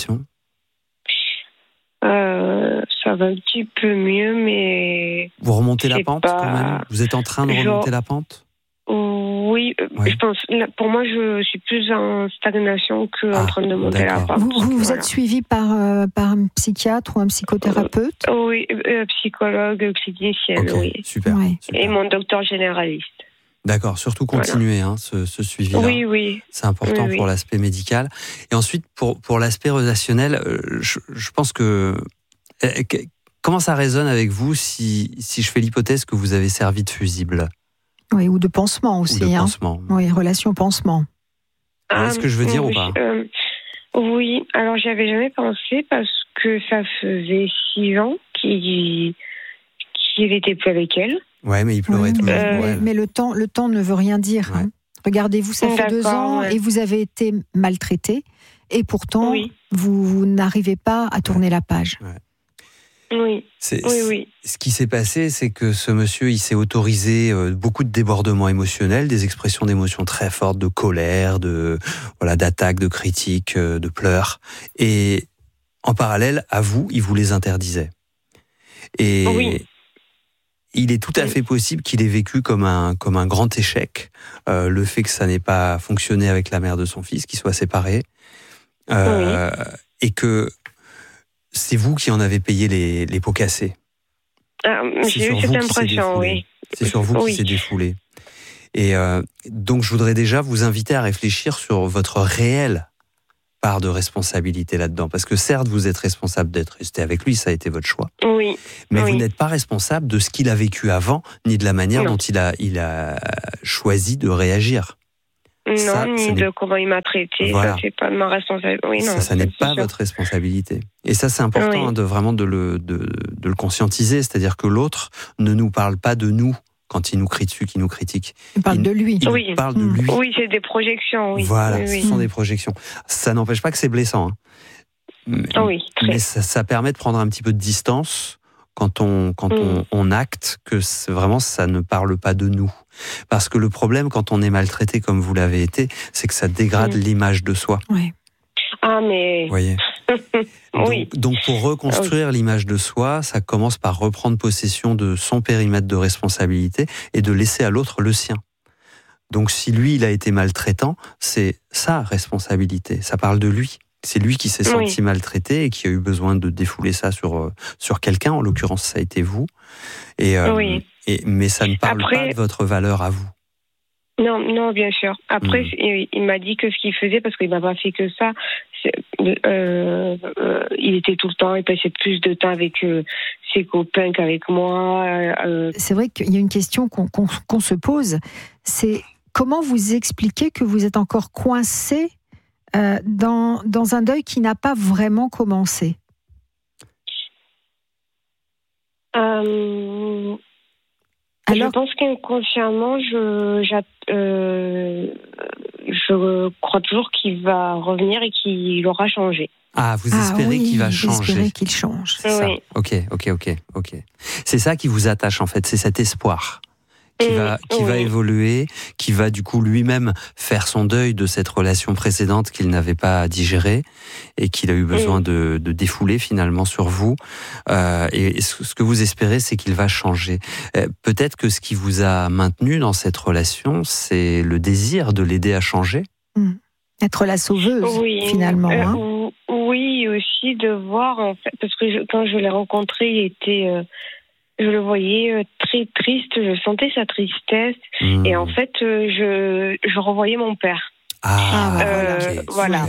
euh, Ça va un petit peu mieux, mais... Vous remontez la pente pas... quand même ? Vous êtes en train de remonter Genre... la pente ? Oui, ouais. Je pense. Pour moi, je suis plus en stagnation qu'en ah, train de monter d'accord. la pente. Vous, vous, vous voilà. êtes suivi par, euh, par un psychiatre ou un psychothérapeute ? euh, Oui, euh, psychologue, clinicienne, okay, oui. Super, ouais. super. Et mon docteur généraliste. D'accord, surtout continuer voilà. hein, ce, ce suivi-là. Oui, oui. C'est important oui, pour oui. l'aspect médical. Et ensuite, pour, pour l'aspect relationnel, je, je pense que... Comment ça résonne avec vous si, si je fais l'hypothèse que vous avez servi de fusible ? Oui, ou de pansement aussi. Ou de hein. pansement. Oui, relation pansement. Vous voyez ce que je veux dire oui, ou pas euh, Oui, alors j'y avais jamais pensé parce que ça faisait six ans qu'il qu'il était plus avec elle. Ouais, mais il pleurait oui, toujours. Mais, ouais. mais le temps, le temps ne veut rien dire. Ouais. Hein. Regardez-vous, ça fait D'accord, deux ans ouais. et vous avez été maltraité et pourtant oui. vous, vous n'arrivez pas à tourner ouais. la page. Ouais. Oui. C'est, oui, oui. Ce qui s'est passé, c'est que ce monsieur, il s'est autorisé euh, beaucoup de débordements émotionnels, des expressions d'émotions très fortes, de colère, de voilà, d'attaques, de critiques, euh, de pleurs. Et en parallèle, à vous, il vous les interdisait. Et oui. il est tout à fait possible qu'il ait vécu comme un, comme un grand échec, euh, le fait que ça n'ait pas fonctionné avec la mère de son fils, qu'ils soient séparés, euh, oui. et que c'est vous qui en avez payé les, les pots cassés. Ah, j'ai eu cette impression, oui. C'est sur vous oui. qui s'est défoulé. Et euh, donc, je voudrais déjà vous inviter à réfléchir sur votre réelle part de responsabilité là-dedans. Parce que certes, vous êtes responsable d'être resté avec lui, ça a été votre choix. Oui. Mais oui. vous n'êtes pas responsable de ce qu'il a vécu avant, ni de la manière non. dont il a, il a choisi de réagir. Non, ça, ni de comment il m'a traité. Voilà. Ça, c'est pas de ma responsabilité. Oui, non, ça, ça n'est pas sûr. votre responsabilité. Et ça, c'est important oui. hein, de vraiment de le, de, de le conscientiser. C'est-à-dire que l'autre ne nous parle pas de nous quand il nous crie dessus, qu'il nous critique. Il parle il, de lui. Il oui. parle de lui. Oui, c'est des projections. Oui. Voilà, oui, oui. ce sont des projections. Ça n'empêche pas que c'est blessant. Hein. Mais, oui, très. mais ça, ça permet de prendre un petit peu de distance quand on, quand mm. on, on acte que vraiment ça ne parle pas de nous. Parce que le problème quand on est maltraité comme vous l'avez été, c'est que ça dégrade mm. l'image de soi. Oui. Ah mais... Vous voyez. donc, oui. donc pour reconstruire oui. l'image de soi, ça commence par reprendre possession de son périmètre de responsabilité et de laisser à l'autre le sien. Donc si lui il a été maltraitant, c'est sa responsabilité, ça parle de lui. C'est lui qui s'est senti oui. maltraité et qui a eu besoin de défouler ça sur, sur quelqu'un. En l'occurrence, ça a été vous. Et, euh, oui. et, mais ça ne parle Après, pas de votre valeur à vous. Non, non, bien sûr. Après, mmh. il, il m'a dit que ce qu'il faisait, parce qu'il m'a pas fait que ça, euh, euh, il était tout le temps, il passait plus de temps avec euh, ses copains qu'avec moi. Euh. C'est vrai qu'il y a une question qu'on, qu'on, qu'on se pose, c'est comment vous expliquez que vous êtes encore coincé Euh, dans, dans un deuil qui n'a pas vraiment commencé? euh, Alors, je pense qu'inconsciemment, je, euh, je crois toujours qu'il va revenir et qu'il aura changé. Ah, vous espérez ah oui, qu'il va vous changer. espérez qu'il change. C'est ça. Oui. Ok, ok, ok, ok. C'est ça qui vous attache en fait, c'est cet espoir. Qui, mmh, va, qui oui. va évoluer, qui va du coup lui-même faire son deuil de cette relation précédente qu'il n'avait pas digérée et qu'il a eu besoin mmh. de, de défouler finalement sur vous. Euh, et ce que vous espérez, c'est qu'il va changer. Euh, peut-être que ce qui vous a maintenu dans cette relation, c'est le désir de l'aider à changer. Mmh. Être la sauveuse, oui. finalement. Euh, hein. Oui, aussi de voir, en fait, parce que je, quand je l'ai rencontré, il était... Euh, je le voyais très triste, je sentais sa tristesse mmh. et en fait je, je revoyais mon père. Ah, euh, okay. Voilà.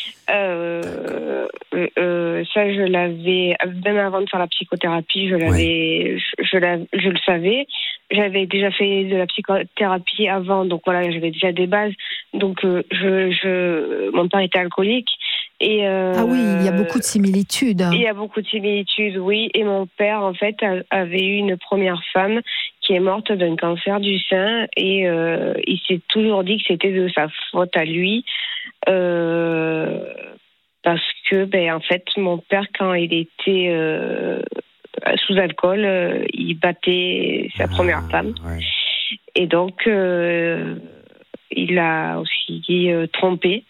Euh, euh, ça je l'avais, même avant de faire la psychothérapie, je l'avais, ouais. je, je, la, je le savais. J'avais déjà fait de la psychothérapie avant, donc voilà, j'avais déjà des bases. Donc euh, je, je, mon père était alcoolique. Et euh, ah oui, il y a beaucoup de similitudes. Il y a beaucoup de similitudes, oui. Et mon père, en fait, avait eu une première femme qui est morte d'un cancer du sein. Et euh, il s'est toujours dit que c'était de sa faute à lui. Euh, parce que, ben, en fait, mon père, quand il était euh, sous alcool, euh, il battait sa ah, première femme. Ouais. Et donc, euh, il a aussi euh, trompé.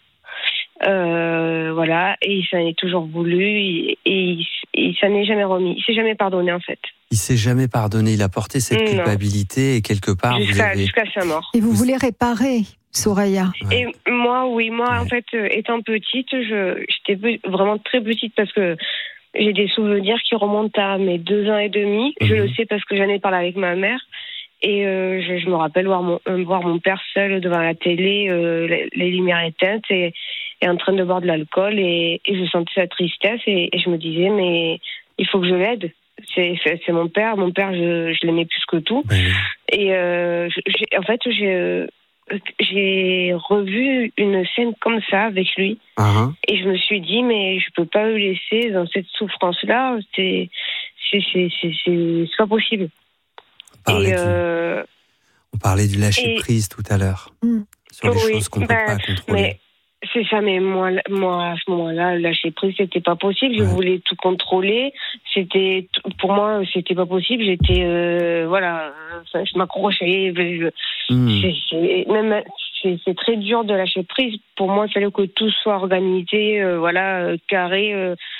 Euh, voilà, et il s'en est toujours voulu et, et il, il s'en est jamais remis, il s'est jamais pardonné en fait. Il s'est jamais pardonné, il a porté cette non. culpabilité et quelque part jusqu'à, vous avez... jusqu'à sa mort. Et vous, vous voulez réparer, Soraya? Ouais. Et moi, oui, moi ouais. en fait, étant petite, je, j'étais vraiment très petite parce que j'ai des souvenirs qui remontent à mes deux ans et demi. Mm-hmm. Je le sais parce que j'en ai parlé avec ma mère. Et euh, je, je me rappelle voir mon, euh, voir mon père seul devant la télé, euh, les, les lumières éteintes et, et en train de boire de l'alcool. Et, et je sentais sa tristesse et, et je me disais, mais il faut que je l'aide. C'est, c'est, c'est mon père. Mon père, je, je l'aimais plus que tout. Oui. Et euh, j'ai, en fait, j'ai, j'ai revu une scène comme ça avec lui. Uh-huh. Et je me suis dit, mais je peux pas le laisser dans cette souffrance-là. C'est, c'est, c'est, c'est, c'est, c'est pas possible. On parlait, et du, euh, on parlait du lâcher-prise tout à l'heure, mmh. sur les oui, choses qu'on ne bah, peut pas contrôler. Mais c'est ça, mais moi, moi à ce moment-là, lâcher-prise, c'était pas possible. Je ouais. voulais tout contrôler. C'était, pour moi, c'était pas possible. J'étais, euh, voilà, je m'accrochais. Je, mmh. c'est, c'est, même, c'est, c'est très dur de lâcher prise. Pour moi, il fallait que tout soit organisé, euh, voilà, carré. Euh,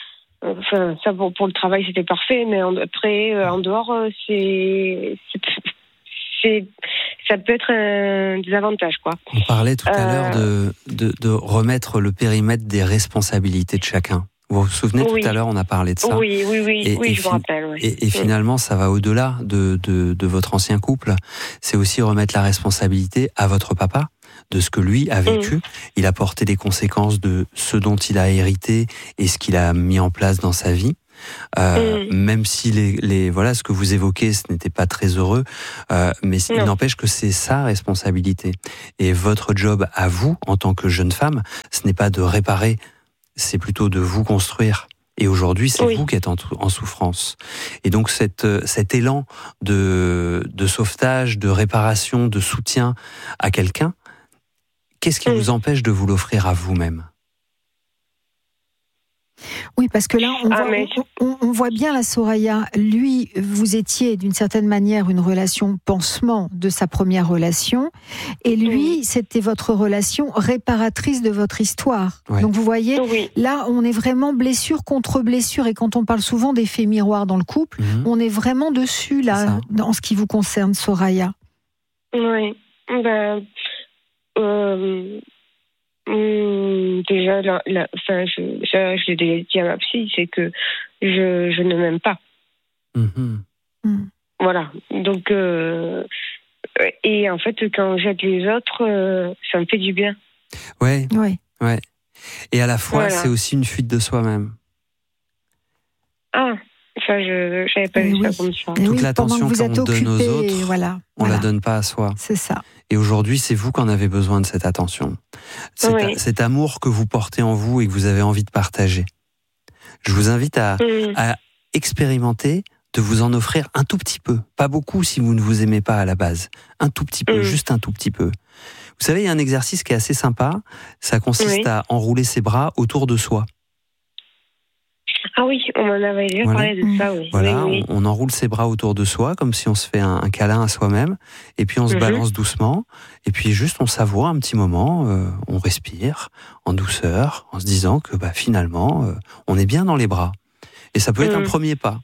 Enfin, ça pour, pour le travail c'était parfait, mais en, après en dehors c'est, c'est, c'est ça peut être un désavantage, quoi. On parlait tout à euh... l'heure de, de de remettre le périmètre des responsabilités de chacun. Vous vous souvenez, oui. tout à l'heure, on a parlé de ça. Oui, oui, oui, et, oui et je me rappelle. Oui. Et, et finalement, ça va au-delà de, de, de votre ancien couple. C'est aussi remettre la responsabilité à votre papa, de ce que lui a vécu. Mmh. Il a porté les conséquences de ce dont il a hérité et ce qu'il a mis en place dans sa vie. Euh, mmh. Même si les, les voilà ce que vous évoquez, ce n'était pas très heureux, euh, mais non. Il n'empêche que c'est sa responsabilité. Et votre job à vous, en tant que jeune femme, ce n'est pas de réparer, c'est plutôt de vous construire. Et aujourd'hui, c'est oui. vous qui êtes en, en souffrance. Et donc, cette, cet élan de, de sauvetage, de réparation, de soutien à quelqu'un, qu'est-ce qui mmh. vous empêche de vous l'offrir à vous-même ? Oui, parce que là, on, ah, voit, mais... on, on voit bien la Soraya. Lui, vous étiez d'une certaine manière une relation pansement de sa première relation, et lui, oui. c'était votre relation réparatrice de votre histoire. Ouais. Donc vous voyez, oui. là, on est vraiment blessure contre blessure, et quand on parle souvent d'effet miroir dans le couple, mmh. on est vraiment dessus là, en ce qui vous concerne, Soraya. Oui, ben. Euh... Mmh, déjà, la, la, enfin, je, ça, je l'ai déjà dit à ma psy, c'est que je, je ne m'aime pas. Mmh. Mmh. Voilà. Donc, euh, et en fait, quand j'aide les autres, euh, ça me fait du bien. Ouais. Ouais. Ouais. Et à la fois, voilà. c'est aussi une fuite de soi-même. Ah. Ça, je n'avais pas vu oui. ça comme ça. Toute oui, l'attention qu'on donne occupé, aux autres, voilà, on voilà. la donne pas à soi. C'est ça. Et aujourd'hui, c'est vous qui en avez besoin de cette attention. Cet, oui. a, cet amour que vous portez en vous et que vous avez envie de partager. Je vous invite à, mmh. à expérimenter, de vous en offrir un tout petit peu. Pas beaucoup si vous ne vous aimez pas à la base. Un tout petit peu, mmh. juste un tout petit peu. Vous savez, il y a un exercice qui est assez sympa. Ça consiste oui. à enrouler ses bras autour de soi. Ah oui, on m'en avait déjà voilà. parlé de ça, oui. Voilà, oui, oui. On, on enroule ses bras autour de soi, comme si on se fait un, un câlin à soi-même, et puis on se mm-hmm. balance doucement, et puis juste on savoure un petit moment, euh, on respire en douceur, en se disant que bah, finalement, euh, on est bien dans les bras. Et ça peut être mm. un premier pas.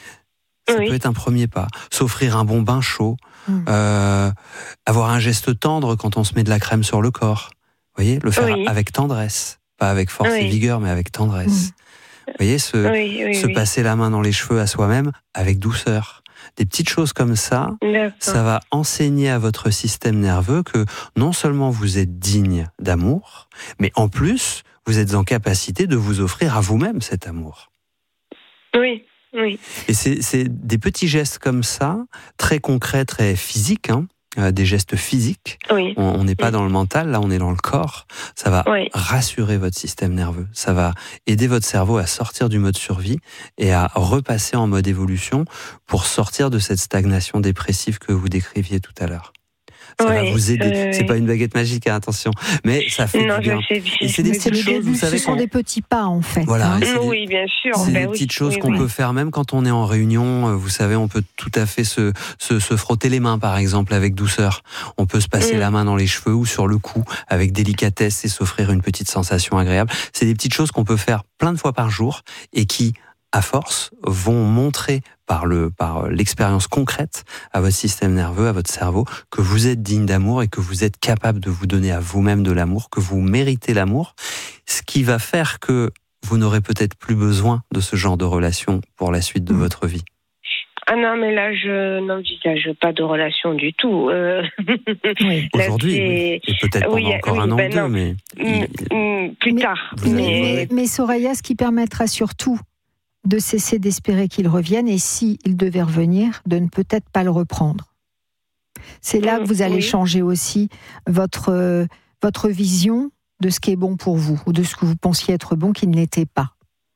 Ça oui. peut être un premier pas. S'offrir un bon bain chaud, mm. euh, avoir un geste tendre quand on se met de la crème sur le corps. Vous voyez, le faire oui. avec tendresse, pas avec force oui. et vigueur, mais avec tendresse. Mm. Vous voyez, se, oui, oui, se oui. passer la main dans les cheveux à soi-même avec douceur. Des petites choses comme ça, D'accord. ça va enseigner à votre système nerveux que non seulement vous êtes digne d'amour, mais en plus, vous êtes en capacité de vous offrir à vous-même cet amour. Oui, oui. Et c'est, c'est des petits gestes comme ça, très concrets, très physiques, hein, Euh, des gestes physiques. Oui. On n'est pas oui. dans le mental, là on est dans le corps. Ça va oui. rassurer votre système nerveux. Ça va aider votre cerveau à sortir du mode survie et à repasser en mode évolution pour sortir de cette stagnation dépressive que vous décriviez tout à l'heure. Ça oui, va vous aider. Euh, c'est pas une baguette magique, hein, attention, mais ça fait non, du bien. Je sais, je et c'est des petites le choses, début, vous savez. Ce sont des petits pas, en fait. Voilà. Hein. C'est oui, des, bien sûr. C'est ben des oui, petites choses oui, qu'on oui. peut faire même quand on est en réunion. Vous savez, on peut tout à fait se, se, se frotter les mains, par exemple, avec douceur. On peut se passer mm. la main dans les cheveux ou sur le cou avec délicatesse et s'offrir une petite sensation agréable. C'est des petites choses qu'on peut faire plein de fois par jour et qui, à force, vont montrer par, le, par l'expérience concrète à votre système nerveux, à votre cerveau, que vous êtes digne d'amour et que vous êtes capable de vous donner à vous-même de l'amour, que vous méritez l'amour, ce qui va faire que vous n'aurez peut-être plus besoin de ce genre de relation pour la suite de mmh. votre vie. Ah non, mais là, je n'envisage pas de relation du tout. Euh... Oui. Là, Aujourd'hui, oui. et peut-être pendant oui, encore oui, un an ben ou deux, non. mais... Mmh, plus mais, tard. Mais, mais, mais Soraya, ce qui permettra surtout de cesser d'espérer qu'il revienne, et si il devait revenir, de ne peut-être pas le reprendre. C'est là mmh, que vous allez oui. changer aussi votre, euh, votre vision de ce qui est bon pour vous, ou de ce que vous pensiez être bon qui ne l'était pas.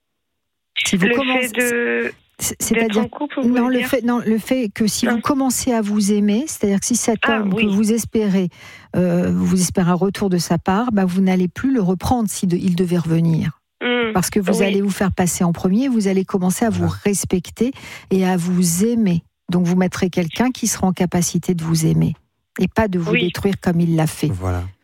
Si vous le commencez, fait de... C'est-à-dire, en couple, non, le fait, non, le fait que si non. vous commencez à vous aimer, c'est-à-dire que si cet ah, homme oui. que vous espérez, euh, vous espérez un retour de sa part, bah, vous n'allez plus le reprendre s'il de, il devait revenir. Mmh, Parce que vous oui. allez vous faire passer en premier, vous allez commencer à vous respecter et à vous aimer. Donc vous mettrez quelqu'un qui sera en capacité de vous aimer et pas de vous oui. détruire comme il l'a fait. Voilà.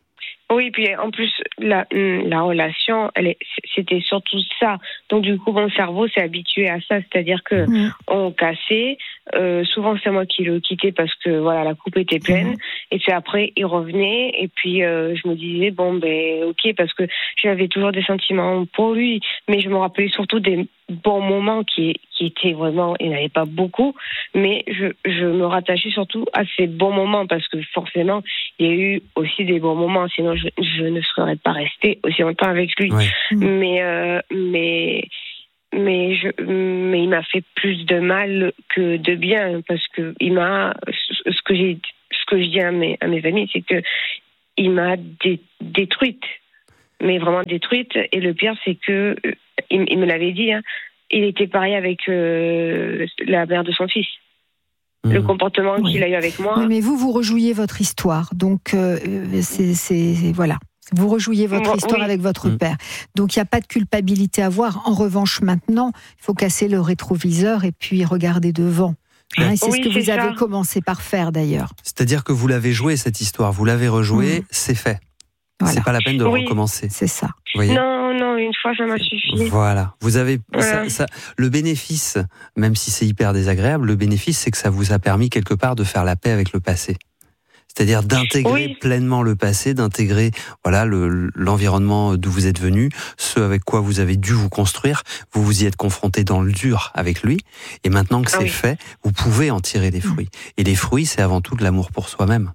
Oui, puis en plus, la, la relation, elle est, c'était surtout ça. Donc du coup, mon cerveau s'est habitué à ça, c'est-à-dire que mmh. on cassait. Euh, souvent, c'est moi qui le quittais parce que voilà, la coupe était pleine. Mmh. Et puis après, il revenait. Et puis euh, je me disais bon ben ok, parce que j'avais toujours des sentiments pour lui, mais je me rappelais surtout des bons moments qui qui étaient vraiment, il n'y en avait pas beaucoup, mais je je me rattachais surtout à ces bons moments parce que forcément, il y a eu aussi des bons moments. Sinon, je, je ne serais pas restée aussi longtemps avec lui. Ouais. Mais euh, mais mais je mais il m'a fait plus de mal que de bien parce que il m'a ce que j'ai ce que je dis à mes à mes amis, c'est que il m'a dé, détruite, mais vraiment détruite. Et le pire, c'est que il, il me l'avait dit, hein, il était pareil avec euh, la mère de son fils. Mmh. Le comportement oui. qu'il a eu avec moi. Oui, mais vous, vous rejouiez votre histoire, donc euh, c'est, c'est voilà. Vous rejouiez votre oui. histoire avec votre mmh. père. Donc il n'y a pas de culpabilité à avoir. En revanche, maintenant, il faut casser le rétroviseur et puis regarder devant. Hein, et c'est oui, ce que c'est vous ça. avez commencé par faire d'ailleurs. C'est-à-dire que vous l'avez joué cette histoire, vous l'avez rejouée, mmh. c'est fait. Voilà. C'est pas la peine de oui. recommencer. C'est ça. Vous voyez ? Non, non, une fois ça m'a suffi. Voilà. Vous avez voilà. ça, ça, le bénéfice, même si c'est hyper désagréable, le bénéfice c'est que ça vous a permis quelque part de faire la paix avec le passé. C'est-à-dire d'intégrer oui. pleinement le passé, d'intégrer voilà le, l'environnement d'où vous êtes venu, ce avec quoi vous avez dû vous construire. Vous vous y êtes confronté dans le dur avec lui, et maintenant que ah c'est oui. fait, vous pouvez en tirer les fruits. Et les fruits, c'est avant tout de l'amour pour soi-même.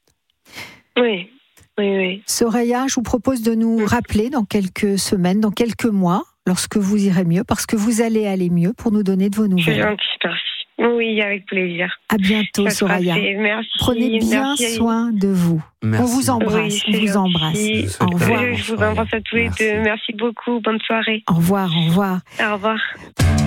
Oui. Oui, oui. Soraya, je vous propose de nous rappeler dans quelques semaines, dans quelques mois, lorsque vous irez mieux, parce que vous allez aller mieux, pour nous donner de vos nouvelles. C'est gentil, merci. Oui, avec plaisir. À bientôt, ça Soraya. Merci. Prenez bien merci. soin de vous. Merci. On vous embrasse, oui, on vous embrasse. Je au revoir. Je vous embrasse à tous les deux. Merci beaucoup. Bonne soirée. Au revoir, au revoir. Au revoir.